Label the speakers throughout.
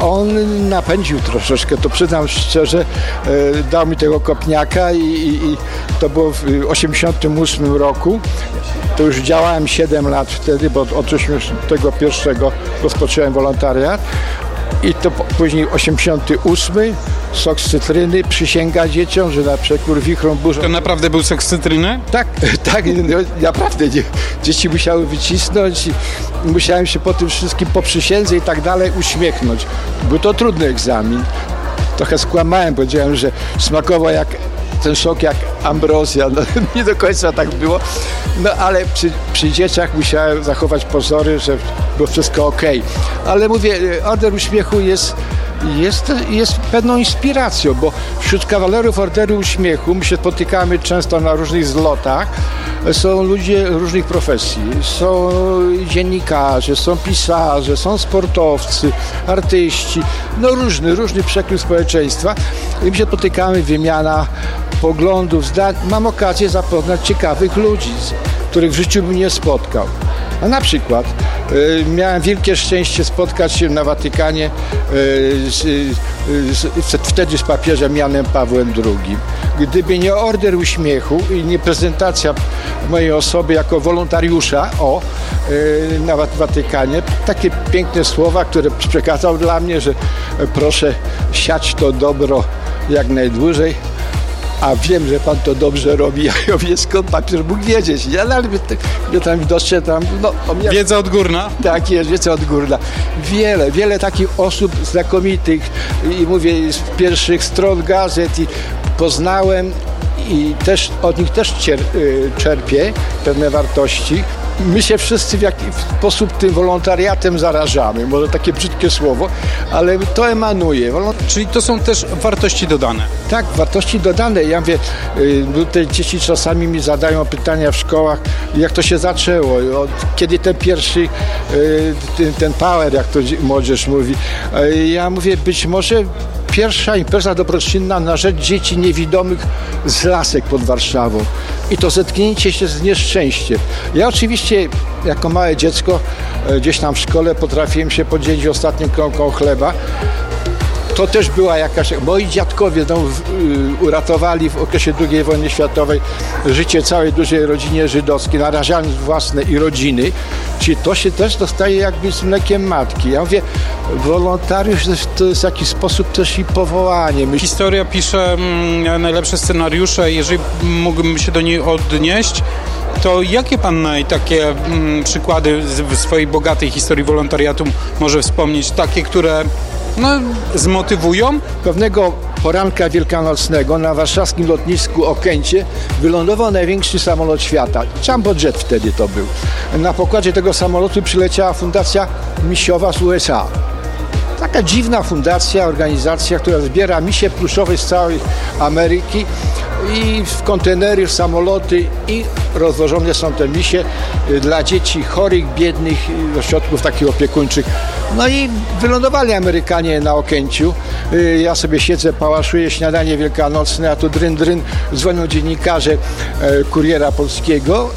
Speaker 1: on napędził troszeczkę, to przyznam szczerze, dał mi tego kopniaka i to było w 1988 roku. To już działałem 7 lat wtedy, bo od 1981 rozpocząłem wolontariat. I to później 88, sok z cytryny, przysięga dzieciom, że na przekór wichrom burzą.
Speaker 2: To naprawdę był sok z cytryny?
Speaker 1: Tak, no, naprawdę. Dzieci musiały wycisnąć i musiałem się po tym wszystkim, po przysiędze i tak dalej uśmiechnąć. Był to trudny egzamin. Trochę skłamałem, powiedziałem, że smakował jak ten sok jak ambrozja. No, nie do końca tak było. No ale przy dzieciach musiałem zachować pozory, że było wszystko okej. Ale mówię, Order Uśmiechu jest pewną inspiracją, bo wśród kawalerów Orderu Uśmiechu my się spotykamy często na różnych zlotach. Są ludzie różnych profesji. Są dziennikarze, są pisarze, są sportowcy, artyści. No różny przekrój społeczeństwa. I my się spotykamy, wymiana poglądów, zdań. Mam okazję zapoznać ciekawych ludzi, których w życiu bym nie spotkał. A na przykład miałem wielkie szczęście spotkać się na Watykanie wtedy z papieżem Janem Pawłem II. Gdyby nie Order Uśmiechu i nie prezentacja mojej osoby jako wolontariusza na Watykanie, takie piękne słowa, które przekazał dla mnie, że proszę siać to dobro jak najdłużej. A wiem, że pan to dobrze robi, ja wiem, skąd papież mógł wiedzieć. Ja nawet tam dostrzegłem.
Speaker 2: Wiedza odgórna?
Speaker 1: Tak jest, wiedza odgórna. Wiele takich osób znakomitych i mówię z pierwszych stron gazet i poznałem i też od nich też czerpię pewne wartości. My się wszyscy w jakiś sposób tym wolontariatem zarażamy. Może takie brzydkie słowo, ale to emanuje.
Speaker 2: Czyli to są też wartości dodane.
Speaker 1: Tak, wartości dodane. Ja mówię, te dzieci czasami mi zadają pytania w szkołach, jak to się zaczęło, kiedy ten pierwszy, ten power, jak to młodzież mówi. Ja mówię, być może pierwsza impreza dobroczynna na rzecz dzieci niewidomych z Lasek pod Warszawą. I to zetknięcie się z nieszczęściem. Ja oczywiście jako małe dziecko gdzieś tam w szkole potrafiłem się podzielić ostatnim kromką chleba. To też była jakaś... Moi dziadkowie uratowali w okresie II wojny światowej życie całej dużej rodzinie żydowskiej, narażając własne i rodziny. Czyli to się też dostaje jakby z mlekiem matki. Ja mówię, wolontariusz to jest w jakiś sposób też i powołanie.
Speaker 2: Historia pisze najlepsze scenariusze. Jeżeli mógłbym się do niej odnieść, to jakie pan takie przykłady w swojej bogatej historii wolontariatu może wspomnieć? Takie, które zmotywują?
Speaker 1: Pewnego poranka wielkanocnego na warszawskim lotnisku Okęcie wylądował największy samolot świata. Jumbo Jet wtedy to był. Na pokładzie tego samolotu przyleciała fundacja misiowa z USA. Taka dziwna fundacja, organizacja, która zbiera misie pluszowe z całej Ameryki i w kontenery, w samoloty i rozwożone są te misie dla dzieci chorych, biednych, ośrodków takich opiekuńczych. No i wylądowali Amerykanie na Okęciu. Ja sobie siedzę, pałaszuję śniadanie wielkanocne, a tu dryn, dzwonią dziennikarze Kuriera Polskiego.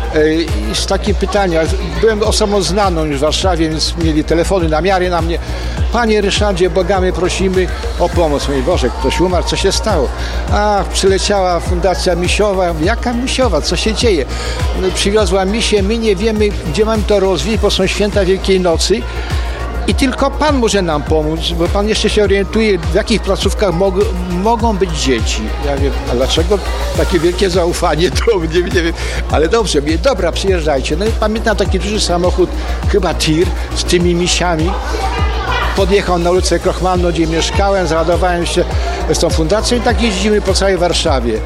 Speaker 1: I z takim pytaniem, byłem osobą znaną już w Warszawie, więc mieli telefony, namiary na mnie. Panie Ryszardzie, błagamy, prosimy o pomoc. Mój Boże, ktoś umarł, co się stało? Przyleciała fundacja misiowa. Jaka misiowa? Co się dzieje? Przywiozła misie, my nie wiemy, gdzie mamy to rozwieść, bo są święta Wielkiej Nocy. I tylko Pan może nam pomóc, bo Pan jeszcze się orientuje, w jakich placówkach mogą być dzieci. Ja wiem, a dlaczego takie wielkie zaufanie do mnie, nie wiem. Ale dobrze, mówię, dobra, przyjeżdżajcie. No i pamiętam taki duży samochód, chyba tir, z tymi misiami. Podjechał na ulicę Krochmalną, gdzie mieszkałem, załadowałem się z tą fundacją i tak jeździmy po całej Warszawie.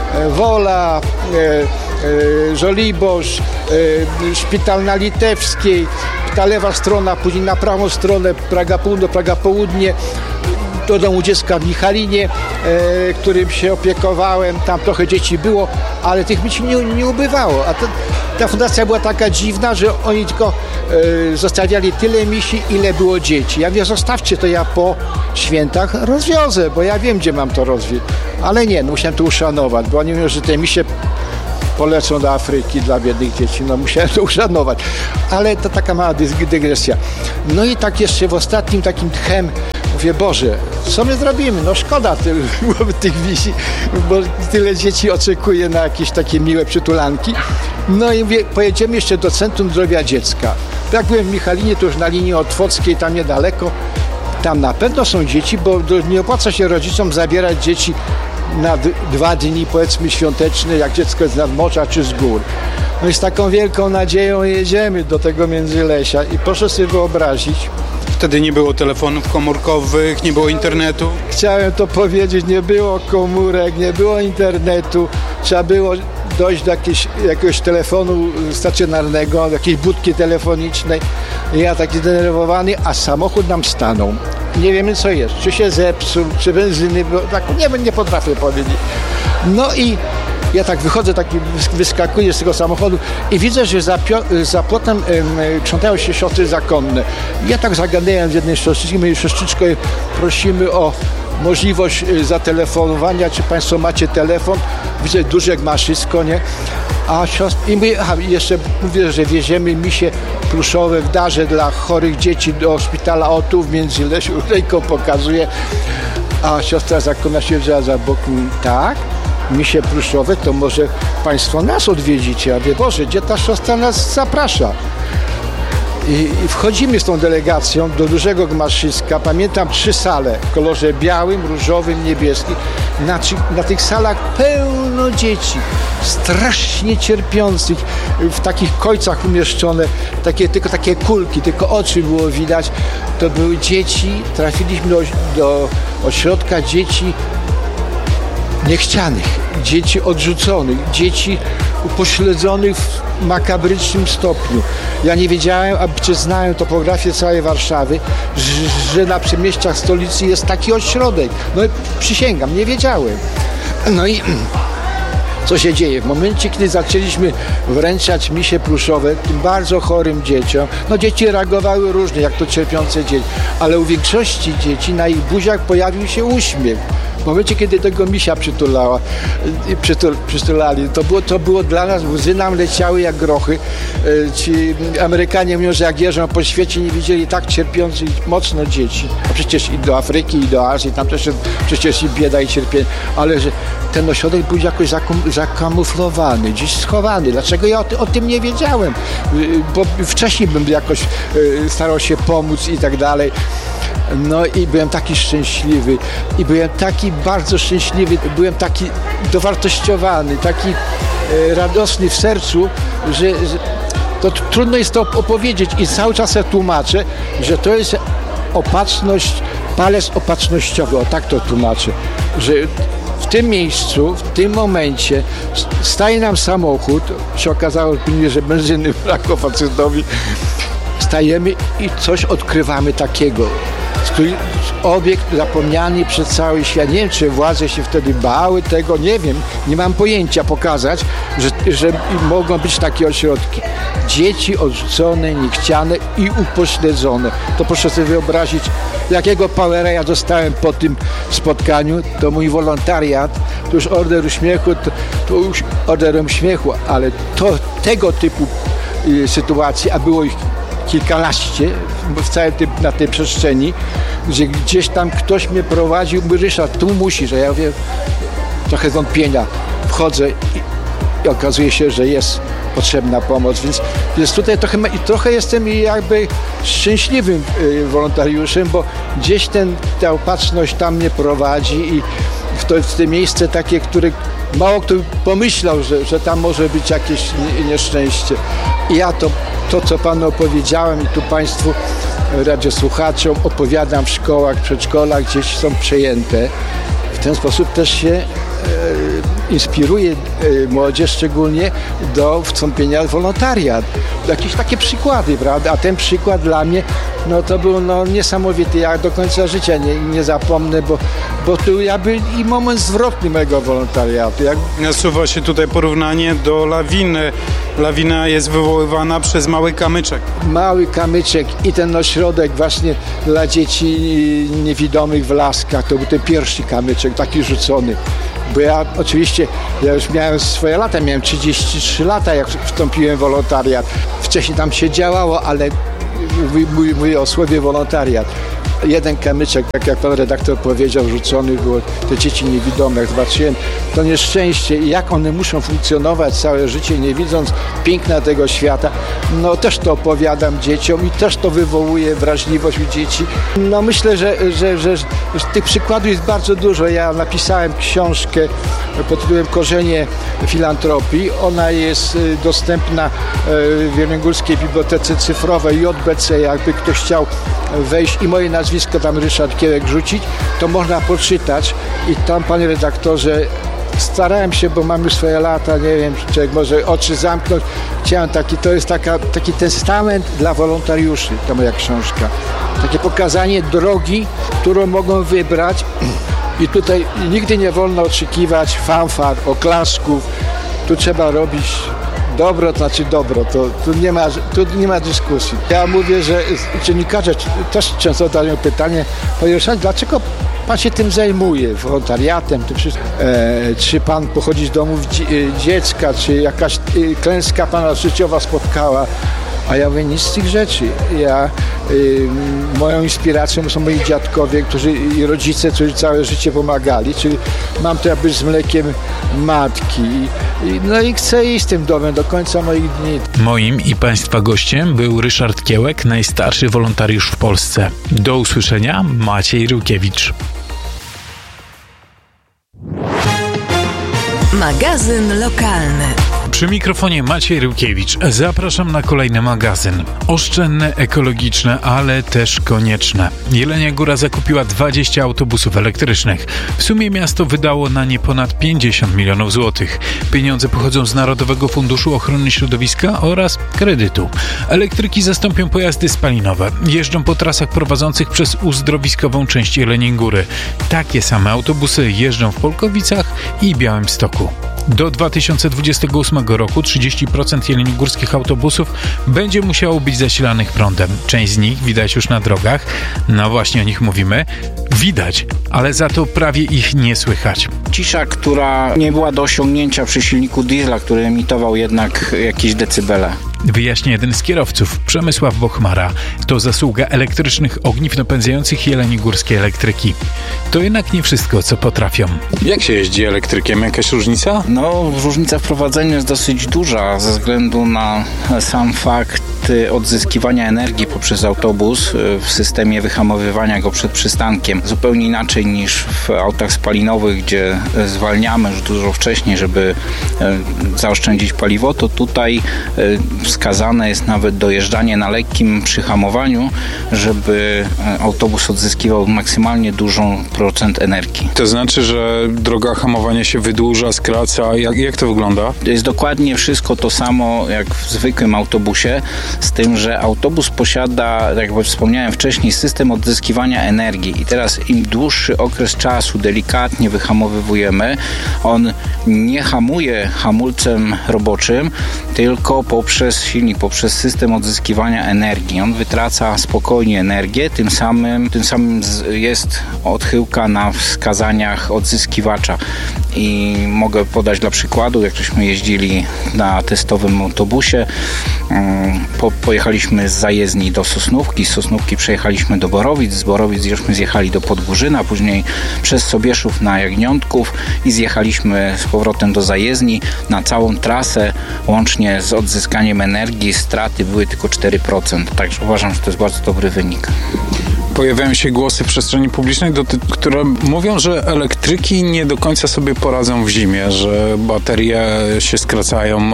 Speaker 1: Wola, Żoliborz, szpital na Litewskiej, ta lewa strona, później na prawą stronę Praga Północ, Praga Południe, do domu dziecka w Michalinie, którym się opiekowałem. Tam trochę dzieci było, ale tych dzieci nie ubywało. A ta fundacja była taka dziwna, że oni tylko zostawiali tyle misi, ile było dzieci. Ja mówię, zostawcie to, ja po świętach rozwiozę, bo ja wiem, gdzie mam to rozwieźć. Ale nie, musiałem to uszanować, bo oni mówią, że te misie polecą do Afryki dla biednych dzieci. No musiałem to uszanować. Ale to taka mała dygresja. No i tak jeszcze w ostatnim takim tchem mówię, Boże, co my zrobimy? No szkoda tych wizji, bo tyle dzieci oczekuje na jakieś takie miłe przytulanki. No i mówię, pojedziemy jeszcze do Centrum Zdrowia Dziecka. Jak byłem w Michalinie, to już na linii Otwockiej, tam niedaleko. Tam na pewno są dzieci, bo nie opłaca się rodzicom zabierać dzieci na 2 dni, powiedzmy, świąteczne, jak dziecko jest z nadmorza czy z gór. No i z taką wielką nadzieją jedziemy do tego Międzylesia i proszę sobie wyobrazić.
Speaker 2: Wtedy nie było telefonów komórkowych, nie było internetu.
Speaker 1: Chciałem to powiedzieć, nie było komórek, nie było internetu. Trzeba było dojść do jakiegoś telefonu stacjonarnego, jakiejś budki telefonicznej. Ja taki zdenerwowany, a samochód nam stanął. Nie wiemy co jest, czy się zepsuł, czy benzyny, bo tak nie potrafię powiedzieć. No i ja tak wychodzę, wyskakuję z tego samochodu i widzę, że za płotem krzątają się siostry zakonne. Ja tak zagadałem z jednej siostrzyczki, mówię, siostrzyczko, prosimy o możliwość zatelefonowania, czy państwo macie telefon. Widzę, Duszek ma wszystko, nie? A siostra, i mówię, jeszcze mówię, że wieziemy misie pluszowe w darze dla chorych dzieci do szpitala tu w Międzylesiu, ręką pokazuje. A siostra zakonna się wzięła za bok, tak? Misie pluszowe, to może państwo nas odwiedzicie. Ja mówię, Boże, gdzie ta siostra nas zaprasza? I wchodzimy z tą delegacją do dużego gmaszyska. Pamiętam 3 sale w kolorze białym, różowym, niebieskim. Na tych salach pełno dzieci, strasznie cierpiących, w takich kojcach umieszczone, tylko takie kulki, tylko oczy było widać. To były dzieci, trafiliśmy do ośrodka dzieci niechcianych, dzieci odrzuconych, dzieci upośledzonych w makabrycznym stopniu. Ja nie wiedziałem, a czy znałem topografię całej Warszawy, że na przedmieściach stolicy jest taki ośrodek. No przysięgam, nie wiedziałem. No i co się dzieje? W momencie, kiedy zaczęliśmy wręczać misie pluszowe tym bardzo chorym dzieciom, no dzieci reagowały różnie, jak to cierpiące dzieci, ale u większości dzieci na ich buziach pojawił się uśmiech. W momencie, kiedy tego misia przytulali, to było dla nas, łzy nam leciały jak grochy. Ci Amerykanie mówią, że jak jeżdżą po świecie, nie widzieli tak cierpiących mocno dzieci. A przecież i do Afryki, i do Azji, tam też przecież i bieda, i cierpienie. Ale że ten ośrodek był jakoś zakamuflowany, gdzieś schowany. Dlaczego ja o tym nie wiedziałem? Bo wcześniej bym jakoś starał się pomóc i tak dalej. No i byłem taki szczęśliwy i byłem taki bardzo szczęśliwy, byłem taki dowartościowany, taki radosny w sercu, że to trudno jest to opowiedzieć i cały czas ja tłumaczę, że to jest opatrzność, palec opatrznościowy, o tak to tłumaczę, że w tym miejscu, w tym momencie staje nam samochód, się okazało, że benzyny brakło facetowi, stajemy i coś odkrywamy takiego. Obiekt zapomniany przez cały świat. Nie wiem, czy władze się wtedy bały tego, nie wiem, nie mam pojęcia pokazać, że mogą być takie ośrodki. Dzieci odrzucone, niechciane i upośledzone. To proszę sobie wyobrazić, jakiego powera ja dostałem po tym spotkaniu. To mój wolontariat, to już Order Uśmiechu, to już Orderem Śmiechu, ale to tego typu sytuacji, a było ich kilkanaście na tej przestrzeni, gdzie gdzieś tam ktoś mnie prowadził, mówi, Ryszard, tu musisz, a ja mówię, trochę wątpienia, wchodzę i okazuje się, że jest potrzebna pomoc, więc tutaj trochę jestem jakby szczęśliwym wolontariuszem, bo gdzieś ta opatrzność tam mnie prowadzi i w te miejsce takie, które mało kto pomyślał, że tam może być jakieś nieszczęście. I ja to, co panu opowiedziałem i tu państwu radiosłuchaczom opowiadam w szkołach, przedszkolach, gdzieś są przejęte. W ten sposób też się inspiruje młodzież szczególnie do wstąpienia w wolontariat. Jakieś takie przykłady, prawda? A ten przykład dla mnie, to był niesamowity. Ja do końca życia nie zapomnę, bo to jakby i moment zwrotny mojego wolontariatu.
Speaker 2: Nasuwa się tutaj porównanie do lawiny. Lawina jest wywoływana przez mały kamyczek.
Speaker 1: Mały kamyczek i ten ośrodek właśnie dla dzieci niewidomych w Laskach, to był ten pierwszy kamyczek, taki rzucony. Bo ja oczywiście, już miałem swoje lata, miałem 33 lata, jak wstąpiłem w wolontariat. Wcześniej tam się działało, ale mówię o słowie wolontariat. jeden kamyczek, tak jak pan redaktor powiedział, rzucony było te dzieci niewidome. Jak zobaczyłem to nieszczęście i jak one muszą funkcjonować całe życie, nie widząc piękna tego świata, no też to opowiadam dzieciom i też to wywołuje wrażliwość u dzieci. No myślę, że tych przykładów jest bardzo dużo. Ja napisałem książkę pod tytułem Korzenie filantropii. Ona jest dostępna w Jeleniogórskiej Bibliotece Cyfrowej JBC. Jakby ktoś chciał wejść i moje nazwisko tam Ryszard Kiełek rzucić, to można poczytać i tam, panie redaktorze, starałem się, bo mam już swoje lata, nie wiem, czy człowiek może oczy zamknąć. Chciałem to jest taki testament dla wolontariuszy, ta moja książka. Takie pokazanie drogi, którą mogą wybrać. I tutaj nigdy nie wolno oczekiwać fanfar, oklasków. Tu trzeba robić dobro, to znaczy dobro. Tu nie ma dyskusji. Ja mówię, że dziennikarze też często zadają pytanie, panie Ryszardzie, dlaczego pan się tym zajmuje, wolontariatem, czy pan pochodzi z domów dziecka, czy jakaś klęska pana życiowa spotkała. A ja mówię, nic z tych rzeczy. Moją inspiracją są moi dziadkowie, i rodzice, którzy całe życie pomagali, czyli mam to jakby z mlekiem matki. No i chcę iść z tym domem do końca moich dni.
Speaker 3: Moim i państwa gościem był Ryszard Kiełek, najstarszy wolontariusz w Polsce. Do usłyszenia, Maciej Rukiewicz.
Speaker 4: Magazyn lokalny.
Speaker 3: Przy mikrofonie Maciej Rukiewicz. Zapraszam na kolejny magazyn. Oszczędne, ekologiczne, ale też konieczne. Jelenia Góra zakupiła 20 autobusów elektrycznych. W sumie miasto wydało na nie ponad 50 milionów złotych. Pieniądze pochodzą z Narodowego Funduszu Ochrony Środowiska oraz kredytu. Elektryki zastąpią pojazdy spalinowe. Jeżdżą po trasach prowadzących przez uzdrowiskową część Jeleniej Góry. Takie same autobusy jeżdżą w Polkowicach i Białymstoku. Do 2028 roku 30% jeleniogórskich autobusów będzie musiało być zasilanych prądem. Część z nich widać już na drogach. No właśnie o nich mówimy. Widać, ale za to prawie ich nie słychać.
Speaker 5: Cisza, która nie była do osiągnięcia przy silniku diesla, który emitował jednak jakieś decybele.
Speaker 3: Wyjaśnia jeden z kierowców, Przemysław Bochmara. To zasługa elektrycznych ogniw napędzających jeleniogórskie elektryki. To jednak nie wszystko, co potrafią.
Speaker 2: Jak się jeździ elektrykiem? Jakaś różnica?
Speaker 5: No, różnica w prowadzeniu jest dosyć duża ze względu na sam fakt odzyskiwania energii poprzez autobus w systemie wyhamowywania go przed przystankiem. Zupełnie inaczej niż w autach spalinowych, gdzie zwalniamy już dużo wcześniej, żeby zaoszczędzić paliwo, to tutaj wskazane jest nawet dojeżdżanie na lekkim przyhamowaniu, żeby autobus odzyskiwał maksymalnie dużą procent energii.
Speaker 2: To znaczy, że droga hamowania się wydłuża, skraca. Jak to wygląda?
Speaker 5: To jest dokładnie wszystko to samo jak w zwykłym autobusie, z tym, że autobus posiada, jak wspomniałem wcześniej, system odzyskiwania energii i teraz im dłuższy okres czasu delikatnie wyhamowywujemy, on nie hamuje hamulcem roboczym, tylko poprzez silnik, poprzez system odzyskiwania energii. On wytraca spokojnie energię, tym samym jest odchyłka na wskazaniach odzyskiwacza. I mogę podać dla przykładu, jak żeśmy jeździli na testowym autobusie, pojechaliśmy z zajezdni do Sosnówki, z Sosnówki przejechaliśmy do Borowic, z Borowic żeśmy zjechali do Podgórzyna, później przez Sobieszów na Jagniątków i zjechaliśmy z powrotem do zajezdni. Na całą trasę, łącznie z odzyskaniem energii, straty były tylko 4%, także uważam, że to jest bardzo dobry wynik.
Speaker 2: Pojawiają się głosy w przestrzeni publicznej, które mówią, że elektryki nie do końca sobie poradzą w zimie, że baterie się skracają.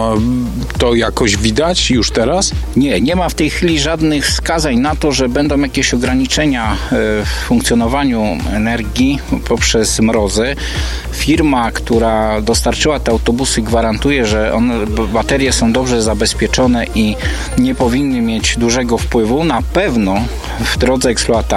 Speaker 2: To jakoś widać już teraz?
Speaker 5: Nie ma w tej chwili żadnych wskazań na to, że będą jakieś ograniczenia w funkcjonowaniu energii poprzez mrozy. Firma, która dostarczyła te autobusy, gwarantuje, że baterie są dobrze zabezpieczone i nie powinny mieć dużego wpływu. Na pewno w drodze eksploatacji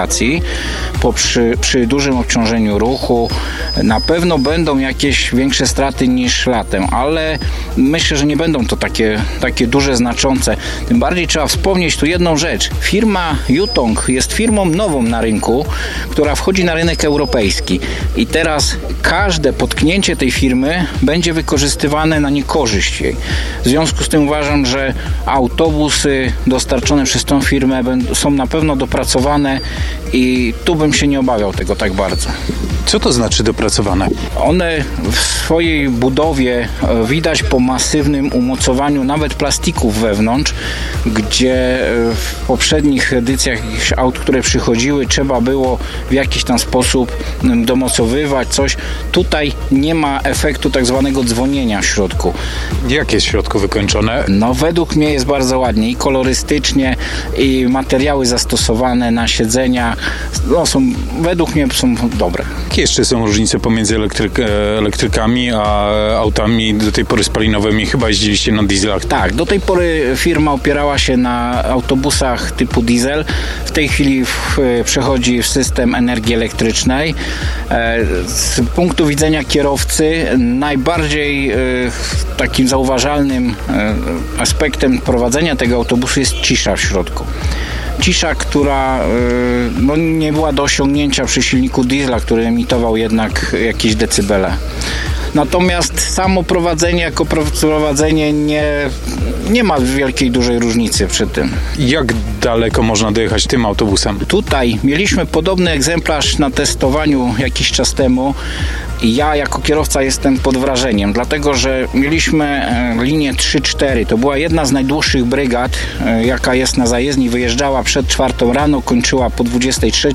Speaker 5: przy dużym obciążeniu ruchu na pewno będą jakieś większe straty niż latem, ale myślę, że nie będą to takie duże, znaczące. Tym bardziej trzeba wspomnieć tu jedną rzecz. Firma Yutong jest firmą nową na rynku, która wchodzi na rynek europejski i teraz każde potknięcie tej firmy będzie wykorzystywane na niekorzyść jej. W związku z tym uważam, że autobusy dostarczone przez tą firmę są na pewno dopracowane i tu bym się nie obawiał tego tak bardzo.
Speaker 2: Co to znaczy dopracowane?
Speaker 5: One w swojej budowie widać po masywnym umocowaniu nawet plastików wewnątrz, gdzie w poprzednich edycjach jakichś aut, które przychodziły, trzeba było w jakiś tam sposób domocowywać coś. Tutaj nie ma efektu tak zwanego dzwonienia w środku.
Speaker 2: Jak jest w środku wykończone?
Speaker 5: No według mnie jest bardzo ładnie i kolorystycznie, i materiały zastosowane na siedzenia według mnie są dobre.
Speaker 2: Jakie jeszcze są różnice pomiędzy elektrykami a autami do tej pory spalinowymi? Chyba jeździliście na dieslach.
Speaker 5: Tak, do tej pory firma opierała się na autobusach typu diesel. W tej chwili przechodzi w system energii elektrycznej. Z punktu widzenia kierowcy najbardziej takim zauważalnym aspektem prowadzenia tego autobusu jest cisza w środku. Cisza, która nie była do osiągnięcia przy silniku diesla, który emitował jednak jakieś decybele. Natomiast samo prowadzenie jako prowadzenie nie ma wielkiej, dużej różnicy przy tym.
Speaker 2: Jak daleko można dojechać tym autobusem?
Speaker 5: Tutaj mieliśmy podobny egzemplarz na testowaniu jakiś czas temu i ja jako kierowca jestem pod wrażeniem, dlatego że mieliśmy linię 3-4. To była jedna z najdłuższych brygad, jaka jest na zajezdni. Wyjeżdżała przed 4 rano, kończyła po 23.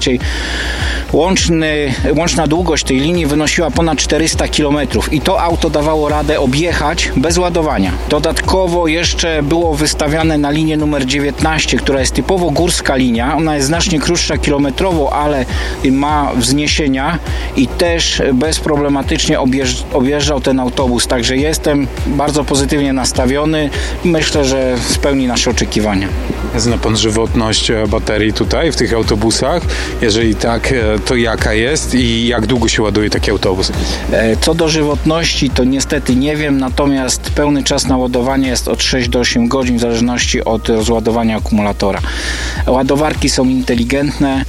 Speaker 5: Łączna długość tej linii wynosiła ponad 400 km i to auto dawało radę objechać bez ładowania. Dodatkowo jeszcze było wystawiane na linię numer 19, która jest typowo górska linia. Ona jest znacznie krótsza kilometrowo, ale ma wzniesienia i też bezproblematycznie objeżdżał ten autobus. Także jestem bardzo pozytywnie nastawiony. Myślę, że spełni nasze oczekiwania.
Speaker 2: Zna pan żywotność baterii tutaj w tych autobusach? Jeżeli tak, to jaka jest i jak długo się ładuje taki autobus?
Speaker 5: Co do żywotności, to niestety nie wiem, natomiast pełny czas na ładowanie jest od 6 do 8 godzin w zależności od rozładowania akumulatora. Ładowarki są inteligentne,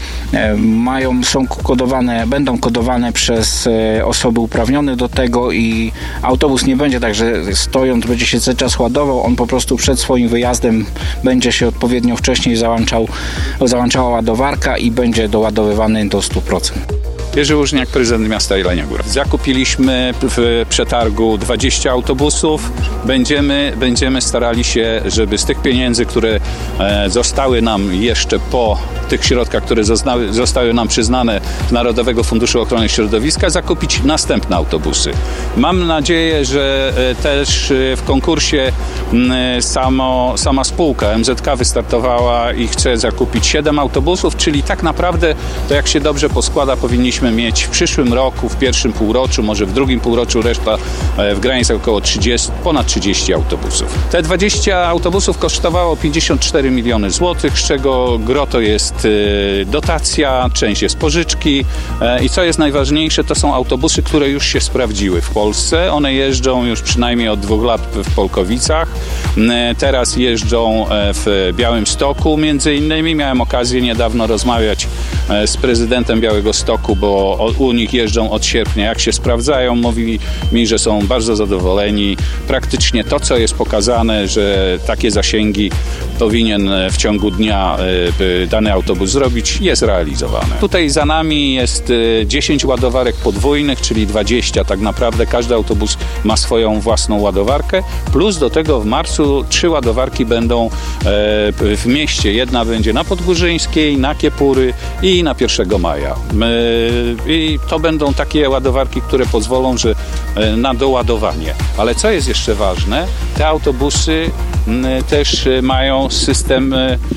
Speaker 5: będą kodowane przez osoby uprawnione do tego i autobus nie będzie tak, że stojąc będzie się cały czas ładował, on po prostu przed swoim wyjazdem będzie się odpowiednio wcześniej załączała ładowarka i będzie doładowywany do 100%.
Speaker 6: Jerzy Łużniak, prezydent miasta Jelenia Góra. Zakupiliśmy w przetargu 20 autobusów. Będziemy starali się, żeby z tych pieniędzy, które zostały nam jeszcze po tych środkach, które zostały nam przyznane z Narodowego Funduszu Ochrony Środowiska, zakupić następne autobusy. Mam nadzieję, że też w konkursie sama spółka MZK wystartowała i chce zakupić 7 autobusów, czyli tak naprawdę, to jak się dobrze poskłada, powinniśmy mieć w przyszłym roku, w pierwszym półroczu, może w drugim półroczu, reszta w granicach około ponad 30 autobusów. Te 20 autobusów kosztowało 54 miliony złotych, z czego gro to jest dotacja, część jest pożyczki i co jest najważniejsze, to są autobusy, które już się sprawdziły w Polsce. One jeżdżą już przynajmniej od 2 lat w Polkowicach. Teraz jeżdżą w Białymstoku między innymi. Miałem okazję niedawno rozmawiać z prezydentem Białegostoku, bo u nich jeżdżą od sierpnia. Jak się sprawdzają, mówili mi, że są bardzo zadowoleni. Praktycznie to, co jest pokazane, że takie zasięgi powinien w ciągu dnia dany autobus zrobić, jest realizowane. Tutaj za nami jest 10 ładowarek podwójnych, czyli 20 tak naprawdę. Każdy autobus ma swoją własną ładowarkę, plus do tego w marcu 3 ładowarki będą w mieście. Jedna będzie na Podgórzyńskiej, na Kiepury i na 1 maja. I to będą takie ładowarki, które pozwolą na doładowanie. Ale co jest jeszcze ważne, te autobusy też mają system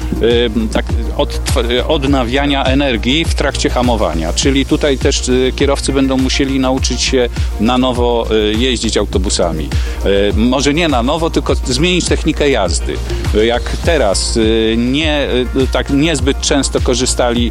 Speaker 6: odnawiania energii w trakcie hamowania, czyli tutaj też kierowcy będą musieli nauczyć się na nowo jeździć autobusami. Może nie na nowo, tylko zmienić technikę jazdy. Jak teraz niezbyt często korzystali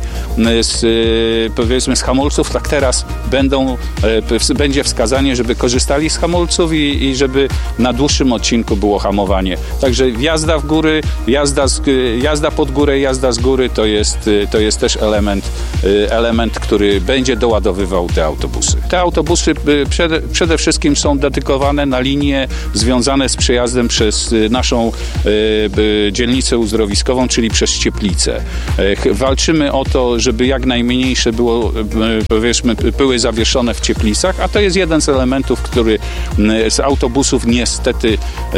Speaker 6: z hamulców, tak teraz będzie wskazanie, żeby korzystali z hamulców i żeby na dłuższym odcinku było hamowanie. Także jazda w góry, jazda pod górę, jazda z góry to jest też element, który będzie doładowywał te autobusy. Te autobusy przede wszystkim są dedykowane na linie związane z przejazdem przez naszą dzielnicę uzdrowiskową, czyli przez Cieplicę. Walczymy o to, żeby jak najmniejsze było, powiedzmy, pyły zawieszone w cieplicach, a to jest jeden z elementów, który z autobusów niestety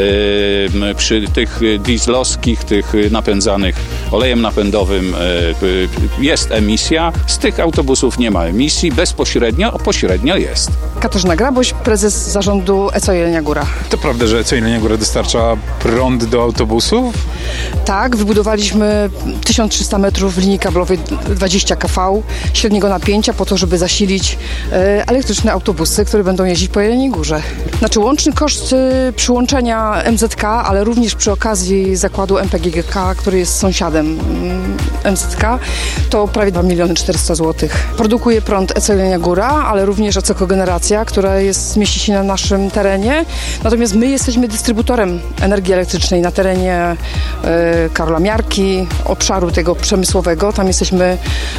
Speaker 6: przy tych dieslowskich, tych napędzanych olejem napędowym jest emisja. Z tych autobusów nie ma emisji, bezpośrednio, a pośrednio jest.
Speaker 7: Katarzyna Graboś, prezes zarządu ECO Jelenia Góra.
Speaker 2: To prawda, że ECO Jelenia Góra dostarcza prąd do autobusów?
Speaker 7: Tak, wybudowaliśmy 1300 metrów linii kablowej 20 kV średniego napięcia po to, żeby zasilić elektryczne autobusy, które będą jeździć po Jeleniej Górze. Znaczy łączny koszt przyłączenia MZK, ale również przy okazji zakładu MPGK, który jest sąsiadem MZK, to prawie 2 400 000 zł. Produkuje prąd ECO Jelenia Góra, ale również ECO Kogeneracja, która mieści się na naszym terenie. Natomiast my jesteśmy dystrybutorem energii elektrycznej na terenie Karola Miarki, obszaru tego przemysłowego. Tam jesteśmy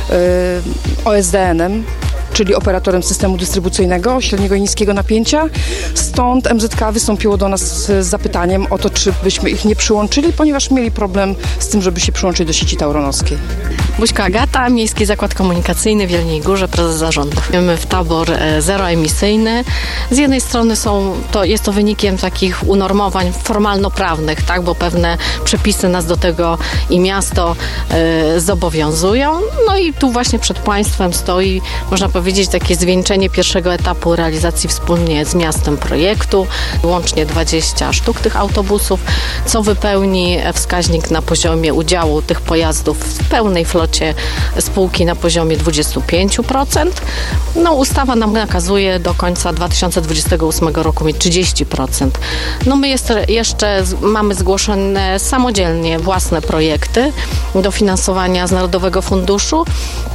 Speaker 7: OSDN-em, czyli operatorem systemu dystrybucyjnego średniego i niskiego napięcia. Stąd MZK wystąpiło do nas z zapytaniem o to, czy byśmy ich nie przyłączyli, ponieważ mieli problem z tym, żeby się przyłączyć do sieci tauronowskiej.
Speaker 8: Buźka Agata, Miejski Zakład Komunikacyjny w Jeleniej Górze, prezes zarządu. Mamy w tabor zeroemisyjny. Z jednej strony jest to wynikiem takich unormowań formalno-prawnych, tak, bo pewne przepisy nas do tego i miasto zobowiązują. No i tu właśnie przed państwem stoi, można powiedzieć, takie zwieńczenie pierwszego etapu realizacji wspólnie z miastem projektu. Łącznie 20 sztuk tych autobusów, co wypełni wskaźnik na poziomie udziału tych pojazdów w pełnej flocie spółki na poziomie 25%. No, ustawa nam nakazuje do końca 2028 roku mieć 30%. No, my jeszcze mamy zgłoszone samodzielnie własne projekty dofinansowania z Narodowego Funduszu.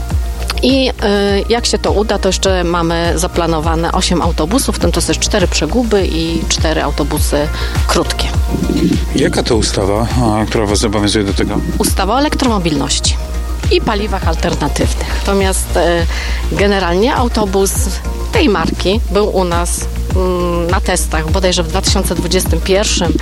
Speaker 8: I jak się to uda, to jeszcze mamy zaplanowane 8 autobusów, w tym to jest 4 przeguby i 4 autobusy krótkie.
Speaker 2: Jaka to ustawa, która was zobowiązuje do tego?
Speaker 8: Ustawa o elektromobilności i paliwach alternatywnych. Natomiast generalnie autobus tej marki był u nas na testach bodajże w 2021,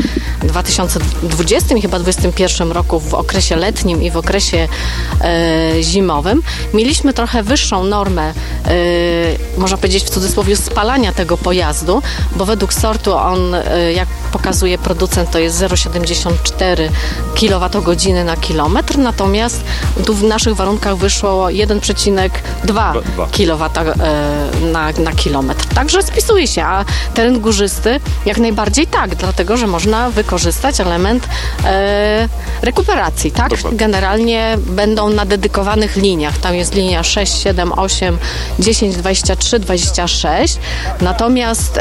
Speaker 8: 2020 i chyba 2021 roku w okresie letnim i w okresie zimowym. Mieliśmy trochę wyższą normę, można powiedzieć w cudzysłowie, spalania tego pojazdu, bo według sortu on, jak pokazuje producent, to jest 0,74 kWh na kilometr, natomiast tu w naszych warunkach wyszło 1,2 kW na kilometr. Także spisuje się, a teren górzysty jak najbardziej tak, dlatego, że można wykorzystać element rekuperacji, tak? Generalnie będą na dedykowanych liniach. Tam jest linia 6, 7, 8, 10, 23, 26. Natomiast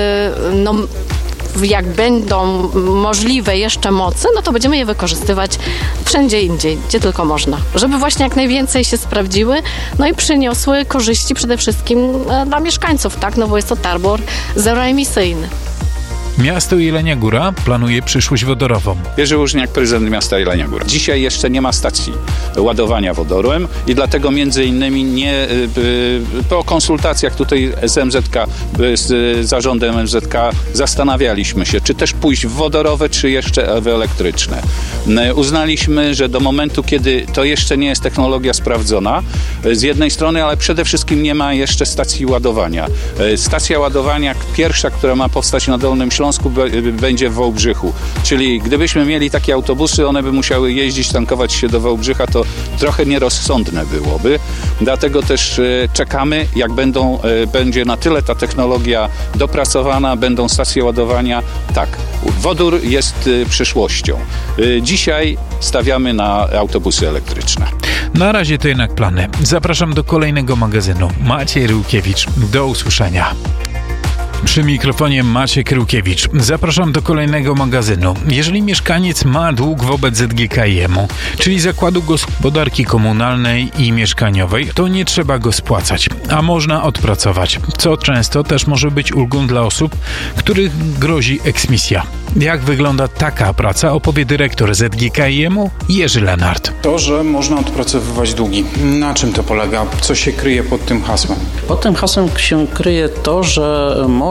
Speaker 8: jak będą możliwe jeszcze mocy, no to będziemy je wykorzystywać wszędzie indziej, gdzie tylko można. Żeby właśnie jak najwięcej się sprawdziły, no i przyniosły korzyści przede wszystkim dla mieszkańców, tak? No bo jest to tabor zeroemisyjny.
Speaker 3: Miasto Jelenia Góra planuje przyszłość wodorową.
Speaker 6: Jerzy Łużniak, prezydent miasta Jelenia Góra. Dzisiaj jeszcze nie ma stacji ładowania wodorem i dlatego między innymi po konsultacjach tutaj z MZK, z zarządem MZK zastanawialiśmy się, czy też pójść w wodorowe, czy jeszcze w elektryczne. Uznaliśmy, że do momentu, kiedy to jeszcze nie jest technologia sprawdzona, z jednej strony, ale przede wszystkim nie ma jeszcze stacji ładowania. Stacja ładowania pierwsza, która ma powstać na Dolnym Śląsku, będzie w Wałbrzychu. Czyli gdybyśmy mieli takie autobusy, one by musiały jeździć, tankować się do Wałbrzycha, to trochę nierozsądne byłoby. Dlatego też czekamy, jak będzie na tyle ta technologia dopracowana, będą stacje ładowania. Tak, wodór jest przyszłością. Dzisiaj stawiamy na autobusy elektryczne.
Speaker 3: Na razie to jednak plany. Zapraszam do kolejnego magazynu. Maciej Ryłkiewicz. Do usłyszenia. Przy mikrofonie Maciek Ryłkiewicz. Zapraszam do kolejnego magazynu. Jeżeli mieszkaniec ma dług wobec ZGKiM-u, czyli Zakładu Gospodarki Komunalnej i Mieszkaniowej, to nie trzeba go spłacać, a można odpracować, co często też może być ulgą dla osób, których grozi eksmisja. Jak wygląda taka praca, opowie dyrektor ZGKiM-u Jerzy Lenart.
Speaker 2: To, że można odpracowywać długi. Na czym to polega? Co się kryje pod tym hasłem?
Speaker 9: Pod tym hasłem się kryje to, że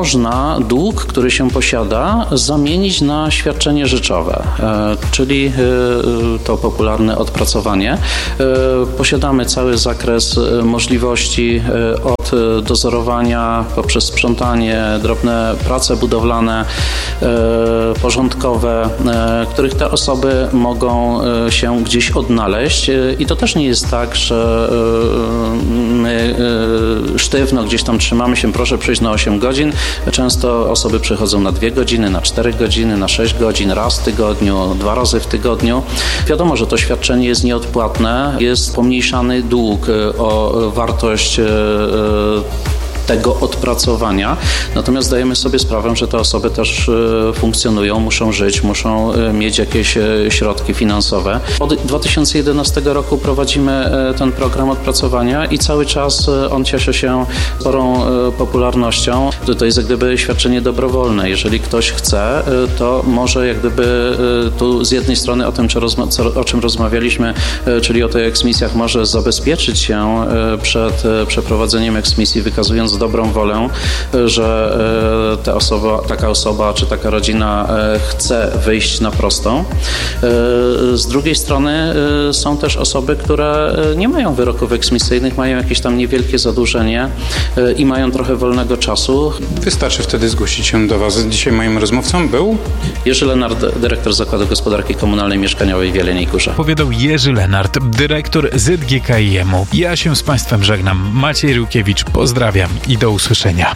Speaker 9: można dług, który się posiada, zamienić na świadczenie rzeczowe, czyli to popularne odpracowanie. Posiadamy cały zakres możliwości od dozorowania poprzez sprzątanie, drobne prace budowlane, porządkowe, których te osoby mogą się gdzieś odnaleźć. I to też nie jest tak, że my sztywno gdzieś tam trzymamy się, proszę przyjść na 8 godzin. Często osoby przychodzą na 2 godziny, na 4 godziny, na 6 godzin, raz w tygodniu, 2 razy w tygodniu. Wiadomo, że to świadczenie jest nieodpłatne, jest pomniejszany dług o wartość tego odpracowania. Natomiast zdajemy sobie sprawę, że te osoby też funkcjonują, muszą żyć, muszą mieć jakieś środki finansowe. Od 2011 roku prowadzimy ten program odpracowania i cały czas on cieszy się sporą popularnością. To jest jak gdyby świadczenie dobrowolne. Jeżeli ktoś chce, to może jak gdyby tu z jednej strony o czym rozmawialiśmy, czyli o tych eksmisjach, może zabezpieczyć się przed przeprowadzeniem eksmisji, wykazując dobrą wolę, że taka osoba czy taka rodzina chce wyjść na prostą. Z drugiej strony są też osoby, które nie mają wyroków eksmisyjnych, mają jakieś tam niewielkie zadłużenie i mają trochę wolnego czasu.
Speaker 2: Wystarczy wtedy zgłosić się do Was. Dzisiaj moim rozmówcą był
Speaker 9: Jerzy Lenart, dyrektor Zakładu Gospodarki Komunalnej Mieszkaniowej w Jeleniej Górze.
Speaker 3: Powiedział Jerzy Lenart, dyrektor ZGKiM-u. Ja się z Państwem żegnam. Maciej Rukiewicz, pozdrawiam i do usłyszenia.